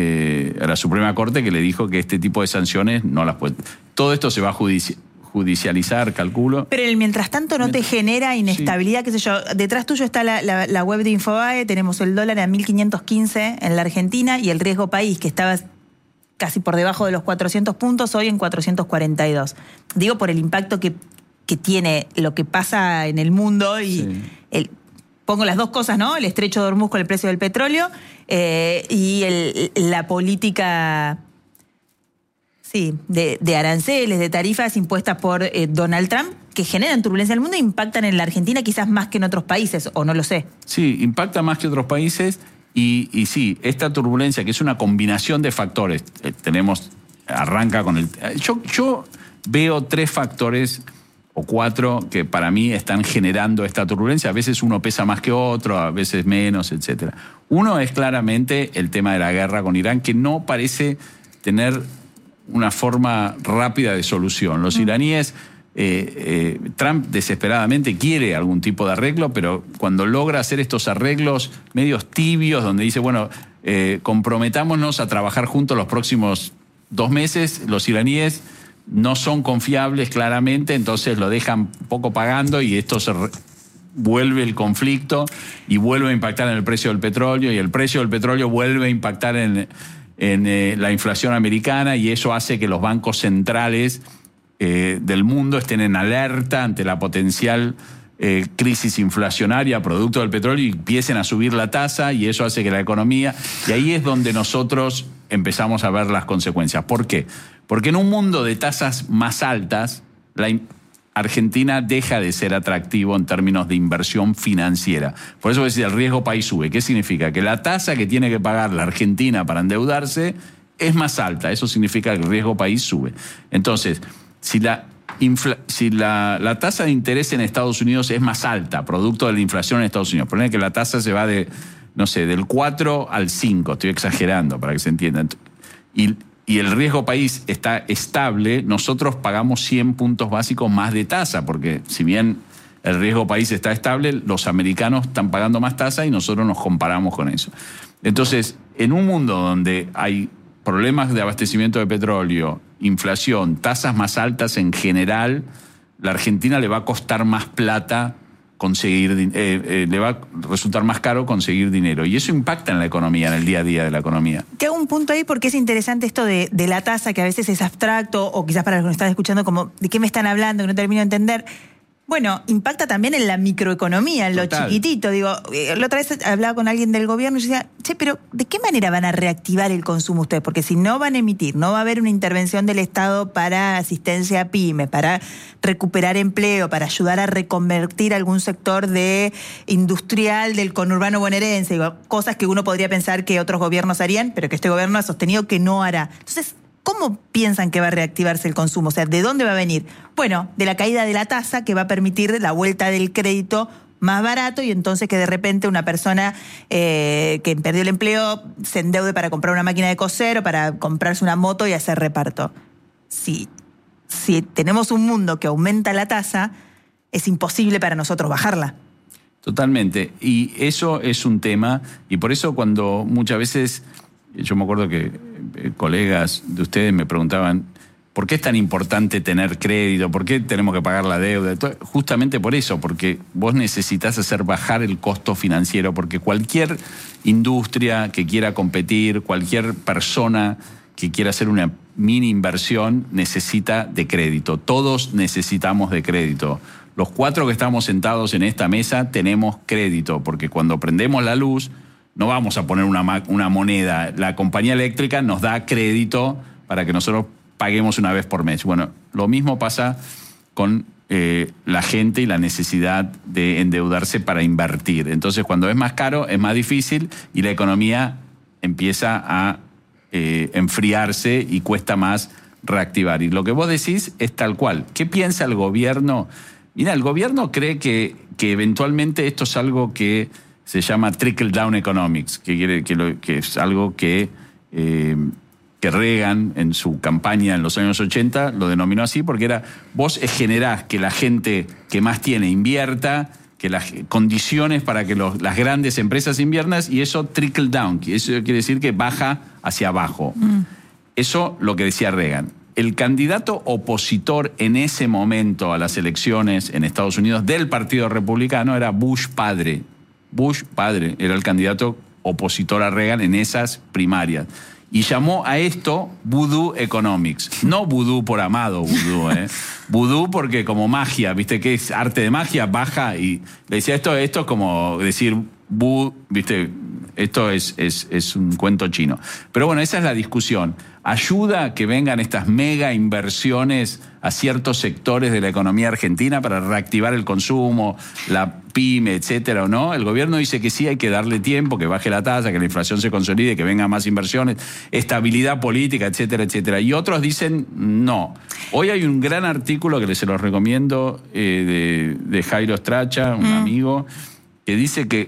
a la Suprema Corte, que le dijo que este tipo de sanciones no las puede... Todo esto se va a judicializar, calculo. Pero mientras tanto no te genera inestabilidad, sí. Qué sé yo. Detrás tuyo está la web de Infobae, tenemos el dólar a 1.515 en la Argentina y el riesgo país, que estaba casi por debajo de los 400 puntos, hoy en 442. Digo por el impacto que tiene lo que pasa en el mundo y pongo las dos cosas, ¿no? El estrecho de Hormuz con el precio del petróleo y la política... Sí, de aranceles, de tarifas impuestas por Donald Trump, que generan turbulencia en el mundo e impactan en la Argentina quizás más que en otros países, o no lo sé. Sí, impacta más que otros países y sí, esta turbulencia, que es una combinación de factores, arranca con el... Yo veo 3 factores o 4 que para mí están generando esta turbulencia. A veces uno pesa más que otro, a veces menos, etc. Uno es claramente el tema de la guerra con Irán, que no parece tener una forma rápida de solución. Los iraníes, Trump desesperadamente quiere algún tipo de arreglo, pero cuando logra hacer estos arreglos medios tibios, donde dice, bueno, comprometámonos a trabajar juntos los próximos 2 meses, los iraníes no son confiables claramente, entonces lo dejan poco pagando y esto vuelve el conflicto y vuelve a impactar en el precio del petróleo, y el precio del petróleo vuelve a impactar en la inflación americana, y eso hace que los bancos centrales del mundo estén en alerta ante la potencial crisis inflacionaria producto del petróleo y empiecen a subir la tasa, y eso hace que la economía... Y ahí es donde nosotros empezamos a ver las consecuencias. ¿Por qué? Porque en un mundo de tasas más altas, Argentina deja de ser atractivo en términos de inversión financiera. Por eso el riesgo país sube. ¿Qué significa? Que la tasa que tiene que pagar la Argentina para endeudarse es más alta. Eso significa que el riesgo país sube. Entonces, si la tasa de interés en Estados Unidos es más alta, producto de la inflación en Estados Unidos, ponle que la tasa se va de, no sé, del 4 al 5, estoy exagerando para que se entienda, y el riesgo país está estable, nosotros pagamos 100 puntos básicos más de tasa, porque si bien el riesgo país está estable, los americanos están pagando más tasa y nosotros nos comparamos con eso. Entonces, en un mundo donde hay problemas de abastecimiento de petróleo, inflación, tasas más altas en general, la Argentina le va a costar más plata conseguir, le va a resultar más caro conseguir dinero. Y eso impacta en la economía, en el día a día de la economía. Te hago un punto ahí porque es interesante esto de la tasa, que a veces es abstracto, o quizás para los que nos están escuchando como, ¿de qué me están hablando? Que no termino de entender. Bueno, impacta también en la microeconomía, en lo chiquitito. Digo, la otra vez hablaba con alguien del gobierno y yo decía, che, pero ¿de qué manera van a reactivar el consumo ustedes? Porque si no van a emitir, no va a haber una intervención del Estado para asistencia a pymes, para recuperar empleo, para ayudar a reconvertir algún sector de industrial del conurbano bonaerense, digo, cosas que uno podría pensar que otros gobiernos harían, pero que este gobierno ha sostenido que no hará. Entonces, ¿cómo piensan que va a reactivarse el consumo? O sea, ¿de dónde va a venir? Bueno, de la caída de la tasa, que va a permitir la vuelta del crédito más barato, y entonces que de repente una persona que perdió el empleo se endeude para comprar una máquina de coser o para comprarse una moto y hacer reparto. Si tenemos un mundo que aumenta la tasa, es imposible para nosotros bajarla. Totalmente. Y eso es un tema, y por eso cuando muchas veces, yo me acuerdo que colegas de ustedes me preguntaban, ¿por qué es tan importante tener crédito? ¿Por qué tenemos que pagar la deuda? Justamente por eso, porque vos necesitas hacer bajar el costo financiero, porque cualquier industria que quiera competir, cualquier persona que quiera hacer una mini inversión necesita de crédito. Todos necesitamos de crédito. Los 4 que estamos sentados en esta mesa tenemos crédito, porque cuando prendemos la luz no vamos a poner una moneda. La compañía eléctrica nos da crédito para que nosotros paguemos una vez por mes. Bueno, lo mismo pasa con la gente y la necesidad de endeudarse para invertir. Entonces, cuando es más caro, es más difícil y la economía empieza a enfriarse y cuesta más reactivar. Y lo que vos decís es tal cual. ¿Qué piensa el gobierno? Mira, el gobierno cree que eventualmente esto es algo que se llama trickle-down economics, que es algo que Reagan en su campaña en los años 80 lo denominó así, porque era, vos generás que la gente que más tiene invierta, que las condiciones para que las grandes empresas inviertan, y eso trickle-down, eso quiere decir que baja hacia abajo. Eso lo que decía Reagan. El candidato opositor en ese momento a las elecciones en Estados Unidos del Partido Republicano era Bush padre. Bush padre era el candidato opositor a Reagan en esas primarias. Y llamó a esto Voodoo Economics. No vudú por amado vudú, Vudú porque como magia, ¿viste? Que es arte de magia, baja. Y le decía, esto es como decir, ¿viste? Esto es un cuento chino. Pero bueno, esa es la discusión. ¿Ayuda a que vengan estas mega inversiones a ciertos sectores de la economía argentina para reactivar el consumo, la pyme, etcétera, o no? El gobierno dice que sí, hay que darle tiempo, que baje la tasa, que la inflación se consolide, que vengan más inversiones, estabilidad política, etcétera, etcétera. Y otros dicen no. Hoy hay un gran artículo que se los recomiendo de Jairo Stracha, un amigo, que dice que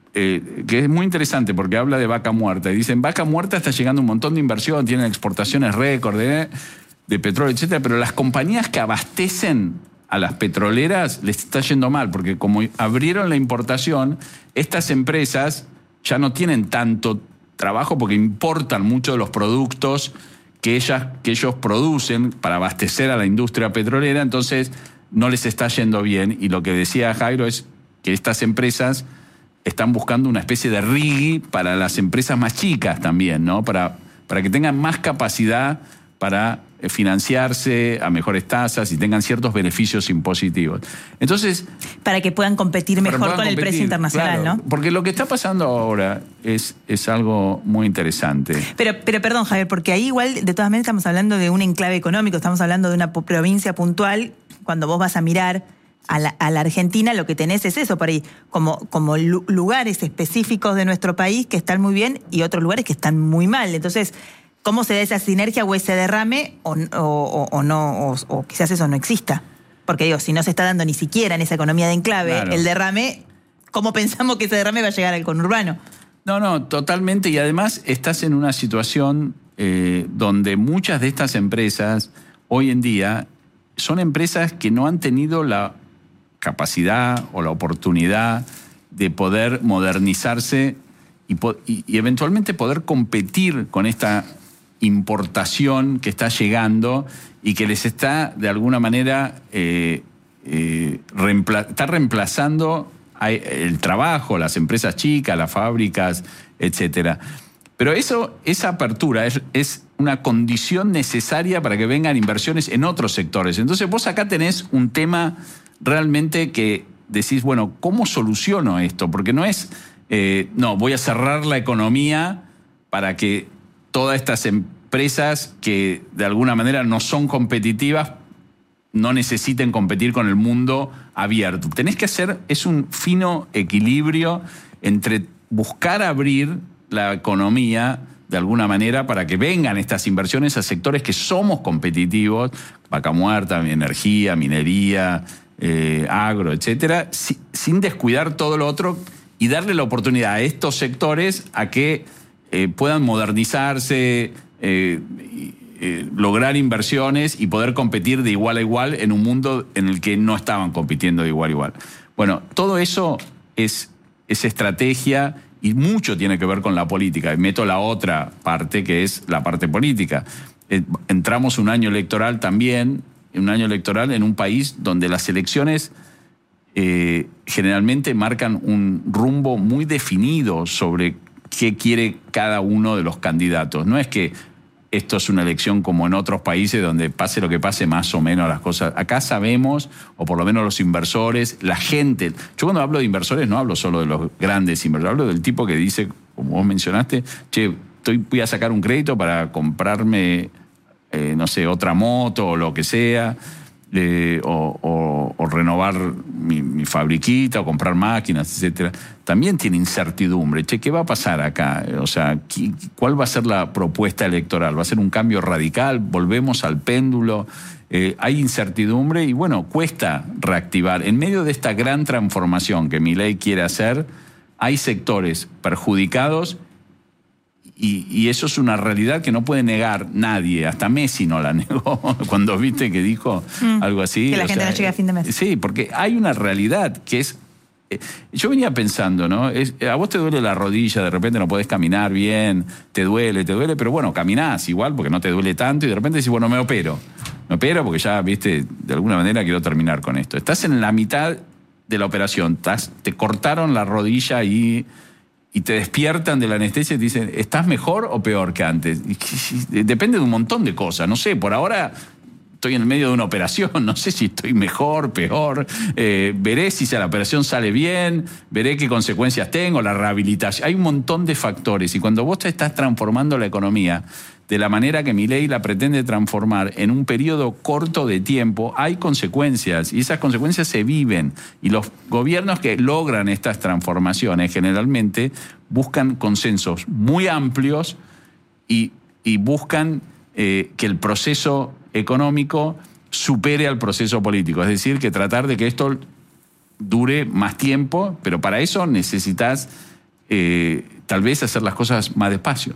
es muy interesante porque habla de Vaca Muerta. Y dicen, Vaca Muerta está llegando un montón de inversión, tienen exportaciones récord de petróleo, etcétera, pero las compañías que abastecen a las petroleras les está yendo mal, porque como abrieron la importación, estas empresas ya no tienen tanto trabajo porque importan mucho de los productos que ellos producen para abastecer a la industria petrolera, entonces no les está yendo bien. Y lo que decía Jairo es que estas empresas están buscando una especie de RIGI para las empresas más chicas también, ¿no? Para que tengan más capacidad para financiarse a mejores tasas y tengan ciertos beneficios impositivos. Entonces, para que puedan competir mejor con el precio internacional, claro, ¿no? Porque lo que está pasando ahora es algo muy interesante. Pero perdón, Javier, porque ahí igual, de todas maneras, estamos hablando de un enclave económico, estamos hablando de una provincia puntual cuando vos vas a mirar a la Argentina, lo que tenés es eso por ahí, como lugares específicos de nuestro país que están muy bien y otros lugares que están muy mal. Entonces, ¿cómo se da esa sinergia o ese derrame o no, o quizás eso no exista? Porque digo, si no se está dando ni siquiera en esa economía de enclave, claro, el derrame, ¿cómo pensamos que ese derrame va a llegar al conurbano? No, totalmente. Y además estás en una situación donde muchas de estas empresas hoy en día son empresas que no han tenido la capacidad o la oportunidad de poder modernizarse y eventualmente poder competir con esta importación que está llegando y que les está de alguna manera está reemplazando el trabajo, las empresas chicas, las fábricas, etcétera. Pero esa apertura es una condición necesaria para que vengan inversiones en otros sectores. Entonces vos acá tenés un tema realmente que decís, bueno, ¿cómo soluciono esto? Porque no es, voy a cerrar la economía para que todas estas empresas que de alguna manera no son competitivas no necesiten competir con el mundo abierto. Tenés que hacer, es un fino equilibrio entre buscar abrir la economía de alguna manera para que vengan estas inversiones a sectores que somos competitivos, vaca muerta, energía, minería, agro, etcétera, sin descuidar todo lo otro y darle la oportunidad a estos sectores a que puedan modernizarse, lograr inversiones y poder competir de igual a igual en un mundo en el que no estaban compitiendo de igual a igual. Bueno, todo eso es estrategia y mucho tiene que ver con la política. Y meto la otra parte, que es la parte política. Entramos un año electoral también, en un país donde las elecciones generalmente marcan un rumbo muy definido sobre qué quiere cada uno de los candidatos. No es que esto es una elección como en otros países donde pase lo que pase, más o menos las cosas. Acá sabemos, o por lo menos los inversores, la gente. Yo cuando hablo de inversores no hablo solo de los grandes inversores, hablo del tipo que dice, como vos mencionaste, voy a sacar un crédito para comprarme, otra moto o lo que sea, o renovar mi fabriquita, o comprar máquinas, etcétera. También tiene incertidumbre. ¿Qué va a pasar acá? O sea, ¿cuál va a ser la propuesta electoral? ¿Va a ser un cambio radical? ¿Volvemos al péndulo? Hay incertidumbre y, bueno, cuesta reactivar. En medio de esta gran transformación que Milei quiere hacer, hay sectores perjudicados y eso es una realidad que no puede negar nadie. Hasta Messi no la negó cuando viste que dijo algo así. Que la gente no llega a fin de mes. Sí, porque hay una realidad que es... Yo venía pensando, ¿no? A vos te duele la rodilla, de repente no podés caminar bien, te duele, pero bueno, caminás igual porque no te duele tanto y de repente decís, bueno, me opero porque ya, viste, de alguna manera quiero terminar con esto. Estás en la mitad de la operación, te cortaron la rodilla y te despiertan de la anestesia y te dicen, ¿estás mejor o peor que antes? Depende de un montón de cosas, no sé, por ahora estoy en el medio de una operación, no sé si estoy mejor, peor, veré si la operación sale bien, veré qué consecuencias tengo, la rehabilitación, hay un montón de factores y cuando vos te estás transformando la economía de la manera que Milei la pretende transformar en un periodo corto de tiempo, hay consecuencias y esas consecuencias se viven y los gobiernos que logran estas transformaciones generalmente buscan consensos muy amplios y buscan que el proceso económico supere al proceso político, es decir, que tratar de que esto dure más tiempo, pero para eso necesitas tal vez hacer las cosas más despacio.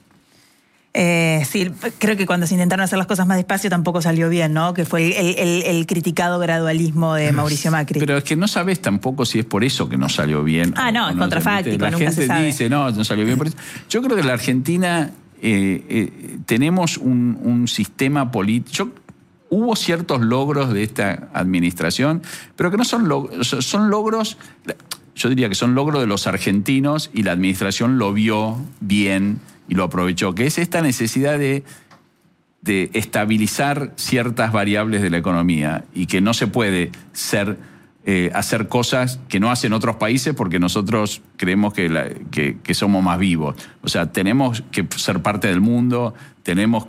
Sí, creo que cuando se intentaron hacer las cosas más despacio tampoco salió bien, ¿no? Que fue el criticado gradualismo de Mauricio Macri. Pero es que no sabes tampoco si es por eso que no salió bien. No, es contrafáctico, nunca se sabe. La gente dice, no salió bien por eso. Yo creo que en la Argentina tenemos un sistema político. Hubo ciertos logros de esta administración, pero que no son logros, yo diría que son logros de los argentinos y la administración lo vio bien y lo aprovechó, que es esta necesidad de estabilizar ciertas variables de la economía y que no se puede hacer cosas que no hacen otros países porque nosotros creemos que somos más vivos. O sea, tenemos que ser parte del mundo, tenemos que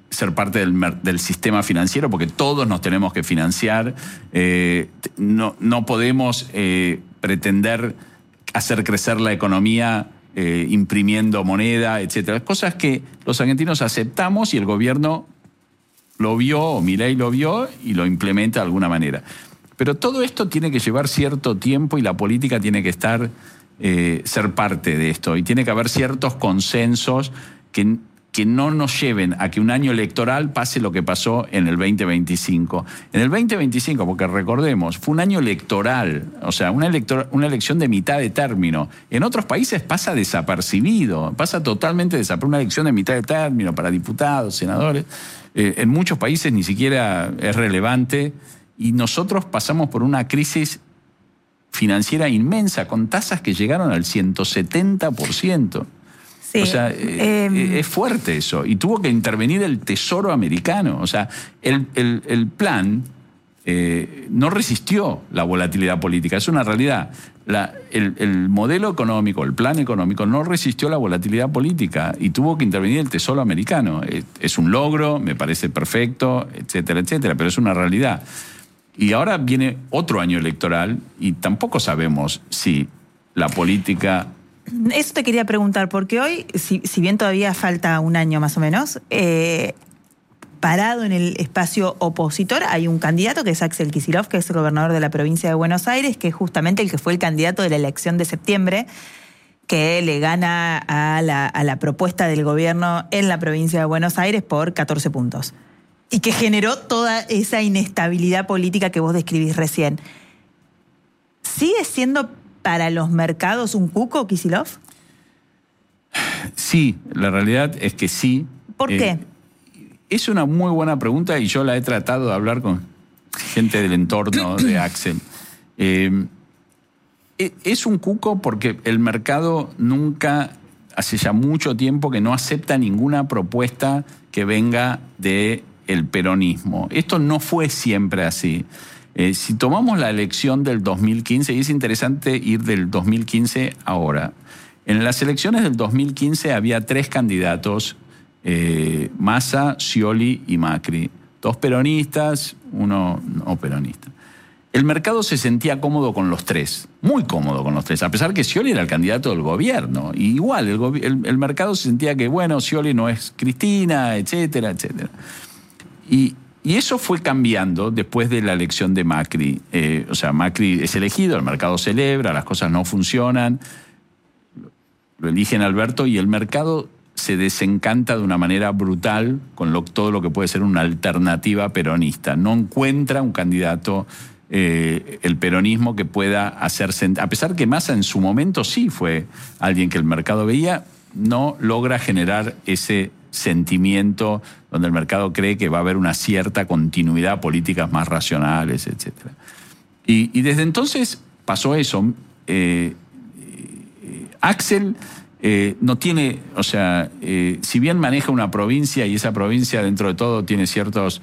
ser parte del sistema financiero, porque todos nos tenemos que financiar. No podemos pretender hacer crecer la economía imprimiendo moneda, etcétera. Cosas que los argentinos aceptamos y el gobierno lo vio, Milei lo vio y lo implementa de alguna manera. Pero todo esto tiene que llevar cierto tiempo y la política tiene que ser parte de esto. Y tiene que haber ciertos consensos que no nos lleven a que un año electoral pase lo que pasó en el 2025. En el 2025, porque recordemos, fue un año electoral, o sea, una elección de mitad de término. En otros países pasa desapercibido, pasa totalmente desapercibido, una elección de mitad de término para diputados, senadores. En muchos países ni siquiera es relevante y nosotros pasamos por una crisis financiera inmensa con tasas que llegaron al 170%. Sí. O sea, es fuerte eso. Y tuvo que intervenir el Tesoro americano. O sea, el plan no resistió la volatilidad política. Es una realidad. El modelo económico, el plan económico, no resistió la volatilidad política y tuvo que intervenir el Tesoro americano. Es un logro, me parece perfecto, etcétera, etcétera, pero es una realidad. Y ahora viene otro año electoral y tampoco sabemos si la política... Eso te quería preguntar, porque hoy, si bien todavía falta un año más o menos, parado en el espacio opositor hay un candidato que es Axel Kicillof, que es el gobernador de la provincia de Buenos Aires, que es justamente el que fue el candidato de la elección de septiembre, que le gana a la propuesta del gobierno en la provincia de Buenos Aires por 14 puntos. Y que generó toda esa inestabilidad política que vos describís recién. ¿Sigue siendo para los mercados un cuco, Kicillof? Sí, la realidad es que sí. ¿Por qué? Es una muy buena pregunta y yo la he tratado de hablar con gente del entorno de Axel. Es un cuco porque el mercado nunca, hace ya mucho tiempo que no acepta ninguna propuesta que venga del peronismo. Esto no fue siempre así. Si tomamos la elección del 2015, y es interesante ir del 2015 ahora. En las elecciones del 2015 había 3 candidatos, Massa, Scioli y Macri. 2 peronistas, 1 no peronista. El mercado se sentía cómodo con los 3, muy cómodo con los 3, a pesar que Scioli era el candidato del gobierno. Y igual, el mercado se sentía que, bueno, Scioli no es Cristina, etcétera, etcétera. Y eso fue cambiando después de la elección de Macri. O sea, Macri es elegido, el mercado celebra, las cosas no funcionan, lo eligen Alberto y el mercado se desencanta de una manera brutal con todo lo que puede ser una alternativa peronista. No encuentra un candidato, el peronismo, que pueda hacerse... A pesar que Massa en su momento sí fue alguien que el mercado veía, no logra generar ese sentimiento donde el mercado cree que va a haber una cierta continuidad, políticas más racionales, etc. Y desde entonces pasó eso. Axel no tiene, o sea, si bien maneja una provincia y esa provincia dentro de todo tiene ciertos,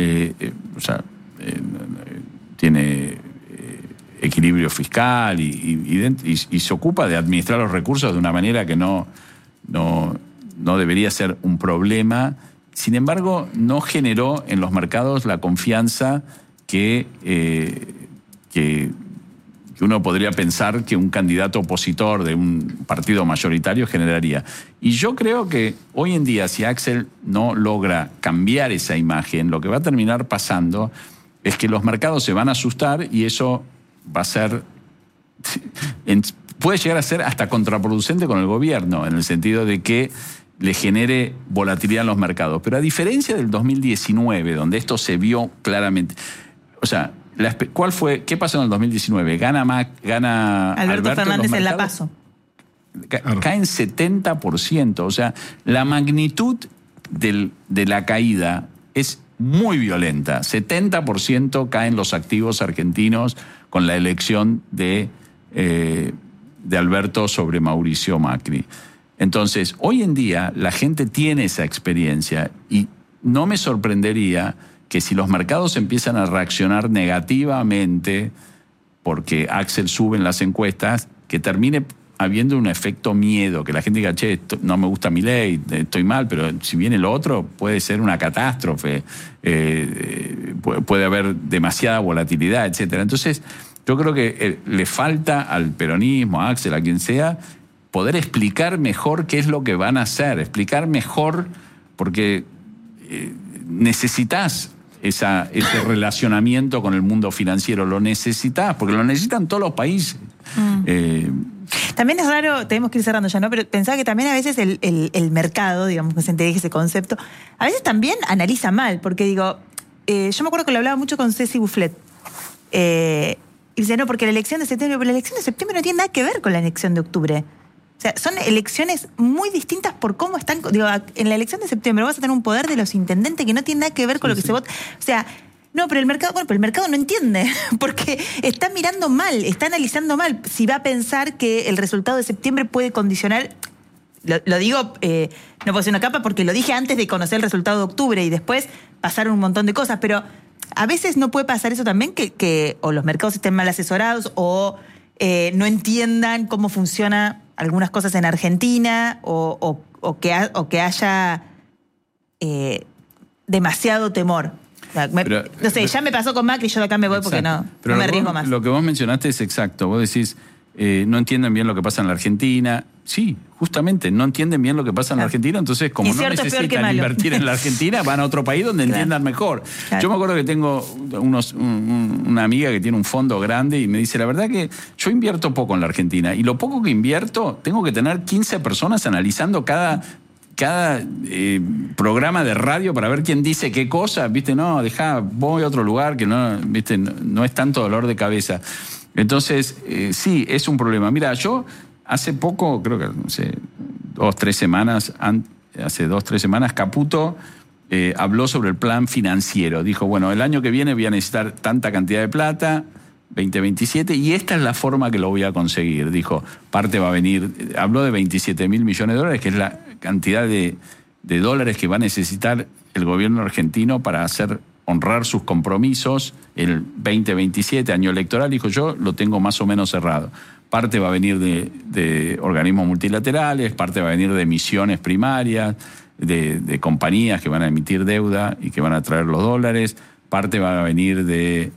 tiene equilibrio fiscal y se ocupa de administrar los recursos de una manera que no debería ser un problema. Sin embargo, no generó en los mercados la confianza que uno podría pensar que un candidato opositor de un partido mayoritario generaría. Y yo creo que hoy en día, si Axel no logra cambiar esa imagen, lo que va a terminar pasando es que los mercados se van a asustar y eso va a ser... puede llegar a ser hasta contraproducente con el gobierno, en el sentido de que le genere volatilidad en los mercados. Pero a diferencia del 2019, donde esto se vio claramente... O sea, ¿qué pasó en el 2019? Gana Alberto Fernández en La Paso. Caen 70%. O sea, la magnitud de la caída es muy violenta. 70% caen los activos argentinos con la elección de Alberto sobre Mauricio Macri. Entonces, hoy en día la gente tiene esa experiencia y no me sorprendería que si los mercados empiezan a reaccionar negativamente porque Axel sube en las encuestas, que termine habiendo un efecto miedo, que la gente diga, che, no me gusta Milei, estoy mal, pero si viene lo otro puede ser una catástrofe, puede haber demasiada volatilidad, etcétera. Entonces, yo creo que le falta al peronismo, a Axel, a quien sea, poder explicar mejor qué es lo que van a hacer, explicar mejor, porque necesitas ese relacionamiento con el mundo financiero, lo necesitas, porque lo necesitan todos los países. También es raro, tenemos que ir cerrando ya, ¿no? Pero pensaba que también a veces el mercado, digamos que se entiende ese concepto, a veces también analiza mal, porque digo, yo me acuerdo que lo hablaba mucho con Ceci Bufflet, y dice, no, porque la elección de septiembre, pero la elección de septiembre no tiene nada que ver con la elección de octubre. O sea, son elecciones muy distintas por cómo están. Digo, en la elección de septiembre vas a tener un poder de los intendentes que no tiene nada que ver con lo que se vota. O sea, no, pero el mercado no entiende, porque está mirando mal, está analizando mal. Si va a pensar que el resultado de septiembre puede condicionar. Lo digo, no puedo hacer una capa porque lo dije antes de conocer el resultado de octubre y después pasaron un montón de cosas, pero a veces no puede pasar eso también, que o los mercados estén mal asesorados o no entiendan cómo funciona algunas cosas en Argentina o que haya demasiado temor. O sea, no sé, ya me pasó con Macri, yo de acá me voy porque no me arriesgo más. Lo que vos mencionaste es exacto. Vos decís, no entienden bien lo que pasa en la Argentina. Sí, justamente, no entienden bien lo que pasa en la Argentina, entonces como no necesitan invertir en la Argentina, van a otro país donde entiendan mejor. Claro. Yo me acuerdo que tengo una amiga que tiene un fondo grande y me dice, la verdad que yo invierto poco en la Argentina y lo poco que invierto, tengo que tener 15 personas analizando cada programa de radio para ver quién dice qué cosa, ¿viste? No, voy a otro lugar que no, ¿viste? No es tanto dolor de cabeza. Entonces, sí, es un problema. Mira, yo hace poco, creo que hace 2-3 semanas, Caputo habló sobre el plan financiero. Dijo, bueno, el año que viene voy a necesitar tanta cantidad de plata, 2027, y esta es la forma que lo voy a conseguir. Dijo, parte va a venir, habló de 27.000 millones de dólares, que es la cantidad de dólares que va a necesitar el gobierno argentino para honrar sus compromisos el 2027, año electoral. Dijo, yo lo tengo más o menos cerrado. Parte va a venir de organismos multilaterales, parte va a venir de emisiones primarias, de compañías que van a emitir deuda y que van a traer los dólares, parte va a venir de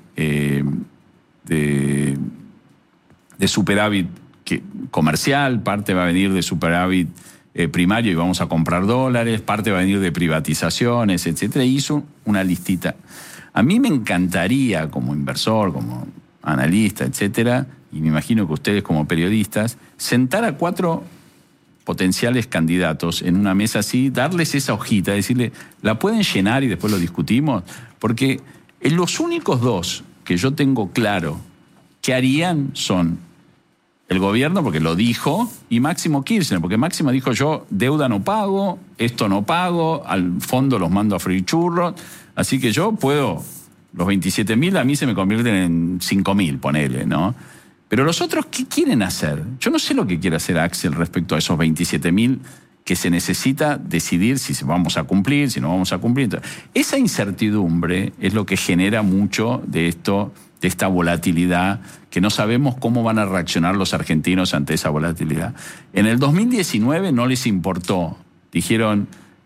superávit comercial, parte va a venir de superávit primario y vamos a comprar dólares, parte va a venir de privatizaciones, etcétera. Y hizo una listita. A mí me encantaría, como inversor, como analista, etcétera, y me imagino que ustedes como periodistas, sentar a 4 potenciales candidatos en una mesa así, darles esa hojita, decirle, ¿la pueden llenar y después lo discutimos? Porque los únicos 2 que yo tengo claro que harían son el gobierno, porque lo dijo, y Máximo Kirchner, porque Máximo dijo, yo deuda no pago, esto no pago, al fondo los mando a freír churros, así que yo puedo, los 27.000 a mí se me convierten en 5.000, ponele, ¿no? Pero los otros, ¿qué quieren hacer? Yo no sé lo que quiere hacer Axel respecto a esos 27.000 que se necesita decidir si vamos a cumplir, si no vamos a cumplir. Entonces, esa incertidumbre es lo que genera mucho de esta volatilidad, que no sabemos cómo van a reaccionar los argentinos ante esa volatilidad. En el 2019 no les importó. Dijeron,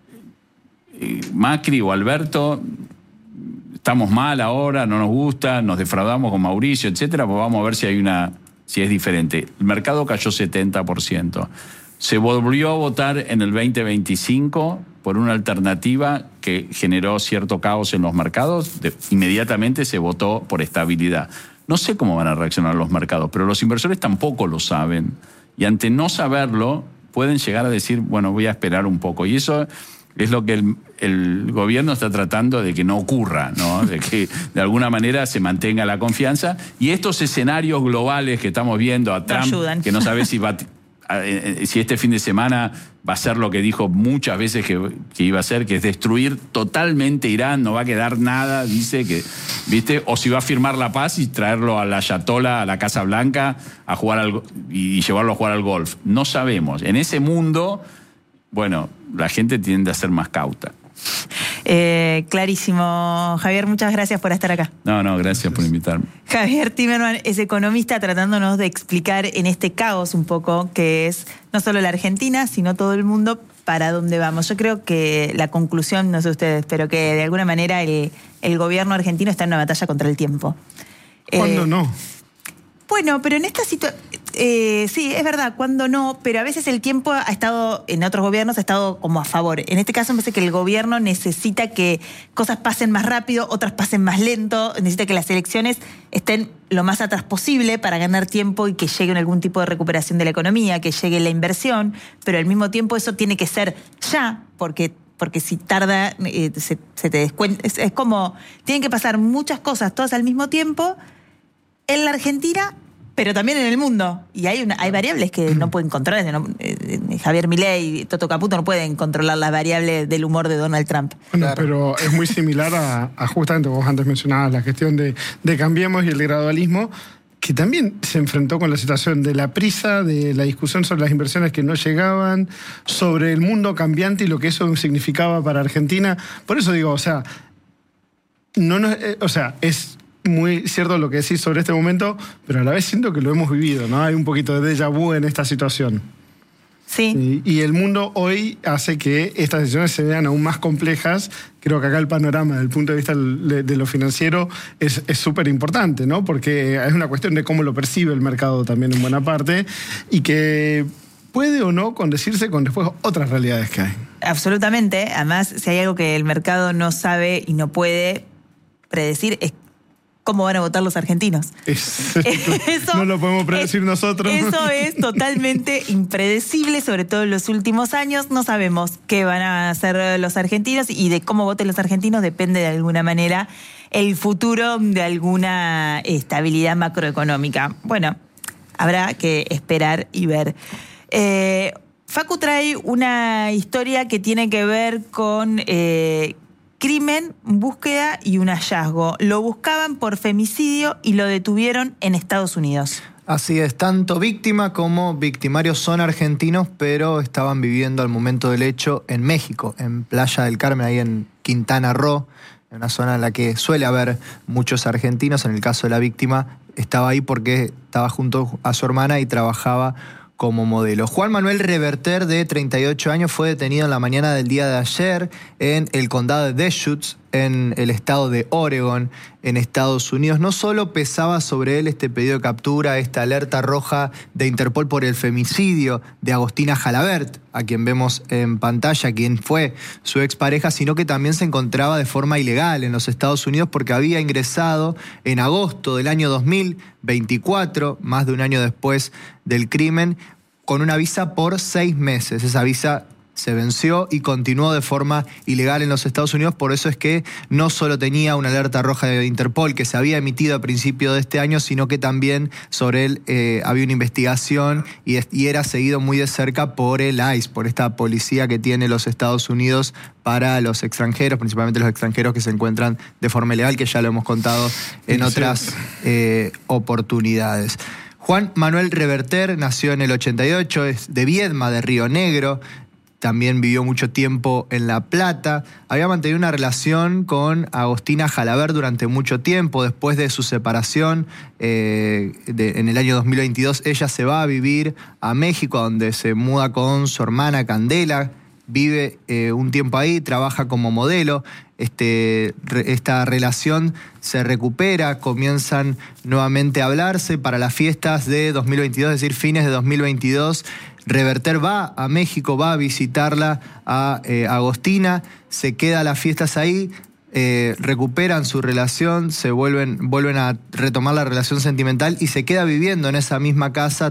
Macri o Alberto, estamos mal ahora, no nos gusta, nos defraudamos con Mauricio, etcétera, pues vamos a ver si es diferente. El mercado cayó 70%. Se volvió a votar en el 2025 por una alternativa que generó cierto caos en los mercados. Inmediatamente se votó por estabilidad. No sé cómo van a reaccionar los mercados, pero los inversores tampoco lo saben. Y ante no saberlo, pueden llegar a decir, bueno, voy a esperar un poco. Y eso es lo que el gobierno está tratando de que no ocurra, ¿no? De que de alguna manera se mantenga la confianza. Y estos escenarios globales que estamos viendo a Trump, que no sabe si este fin de semana va a ser lo que dijo muchas veces que iba a hacer, que es destruir totalmente Irán, no va a quedar nada, dice que, ¿viste? O si va a firmar la paz y traerlo a la Ayatollah, a la Casa Blanca, a jugar y llevarlo a jugar al golf. No sabemos. En ese mundo, bueno, la gente tiende a ser más cauta. Clarísimo. Javier, muchas gracias por estar acá. No, gracias por invitarme. Javier Timerman es economista tratándonos de explicar en este caos un poco que es no solo la Argentina, sino todo el mundo para dónde vamos. Yo creo que la conclusión, no sé ustedes, pero que de alguna manera el gobierno argentino está en una batalla contra el tiempo. ¿Cuándo no? Bueno, pero en esta situación, sí, es verdad, cuando no, pero a veces el tiempo ha estado, en otros gobiernos ha estado como a favor. En este caso me parece que el gobierno necesita que cosas pasen más rápido, otras pasen más lento, necesita que las elecciones estén lo más atrás posible para ganar tiempo y que llegue algún tipo de recuperación de la economía, que llegue la inversión, pero al mismo tiempo eso tiene que ser ya, porque si tarda, se te descuenta. Es como, tienen que pasar muchas cosas todas al mismo tiempo en la Argentina, pero también en el mundo. Y hay variables que no pueden controlar. Javier Milei y Toto Caputo no pueden controlar las variables del humor de Donald Trump. Bueno, pero es muy similar a justamente, vos antes mencionabas la cuestión de Cambiemos y el gradualismo, que también se enfrentó con la situación de la prisa, de la discusión sobre las inversiones que no llegaban, sobre el mundo cambiante y lo que eso significaba para Argentina. Por eso digo, es muy cierto lo que decís sobre este momento, pero a la vez siento que lo hemos vivido, ¿no? Hay un poquito de déjà vu en esta situación. Sí. Y el mundo hoy hace que estas decisiones se vean aún más complejas. Creo que acá el panorama, desde el punto de vista de lo financiero, es súper importante, ¿no? Porque es una cuestión de cómo lo percibe el mercado también en buena parte, y que puede o no condecirse con después otras realidades que hay. Absolutamente. Además, si hay algo que el mercado no sabe y no puede predecir, es cómo van a votar los argentinos. Eso no lo podemos predecir nosotros. Eso es totalmente impredecible, sobre todo en los últimos años. No sabemos qué van a hacer los argentinos, y de cómo voten los argentinos depende de alguna manera el futuro de alguna estabilidad macroeconómica. Bueno, habrá que esperar y ver. Facu trae una historia que tiene que ver con crimen, búsqueda y un hallazgo. Lo buscaban por femicidio y lo detuvieron en Estados Unidos. Así es, tanto víctima como victimarios son argentinos, pero estaban viviendo al momento del hecho en México, en Playa del Carmen, ahí en Quintana Roo, en una zona en la que suele haber muchos argentinos. En el caso de la víctima, estaba ahí porque estaba junto a su hermana y trabajaba como modelo. Juan Manuel Reverter, de 38 años, fue detenido en la mañana del día de ayer en el condado de Deschutes, en el estado de Oregon, en Estados Unidos. No solo pesaba sobre él este pedido de captura, esta alerta roja de Interpol por el femicidio de Agostina Jalabert, a quien vemos en pantalla, quien fue su expareja, sino que también se encontraba de forma ilegal en los Estados Unidos porque había ingresado en agosto del año 2024, más de un año después del crimen, con una visa por 6 meses. Esa visa se venció y continuó de forma ilegal en los Estados Unidos. Por eso es que no solo tenía una alerta roja de Interpol que se había emitido a principio de este año, sino que también sobre él había una investigación y era seguido muy de cerca por el ICE, por esta policía que tiene los Estados Unidos para los extranjeros, principalmente los extranjeros que se encuentran de forma ilegal, que ya lo hemos contado en otras oportunidades. Juan Manuel Reverter nació en el 88, es de Viedma, de Río Negro. También vivió mucho tiempo en La Plata. Había mantenido una relación con Agostina Jalabert durante mucho tiempo. Después de su separación, en el año 2022, ella se va a vivir a México, donde se muda con su hermana Candela. Vive un tiempo ahí, trabaja como modelo. Esta relación se recupera, comienzan nuevamente a hablarse para las fiestas de 2022, es decir, fines de 2022. Reverter va a México, va a visitarla a Agostina, se queda a las fiestas ahí, recuperan su relación, vuelven a retomar la relación sentimental y se queda viviendo en esa misma casa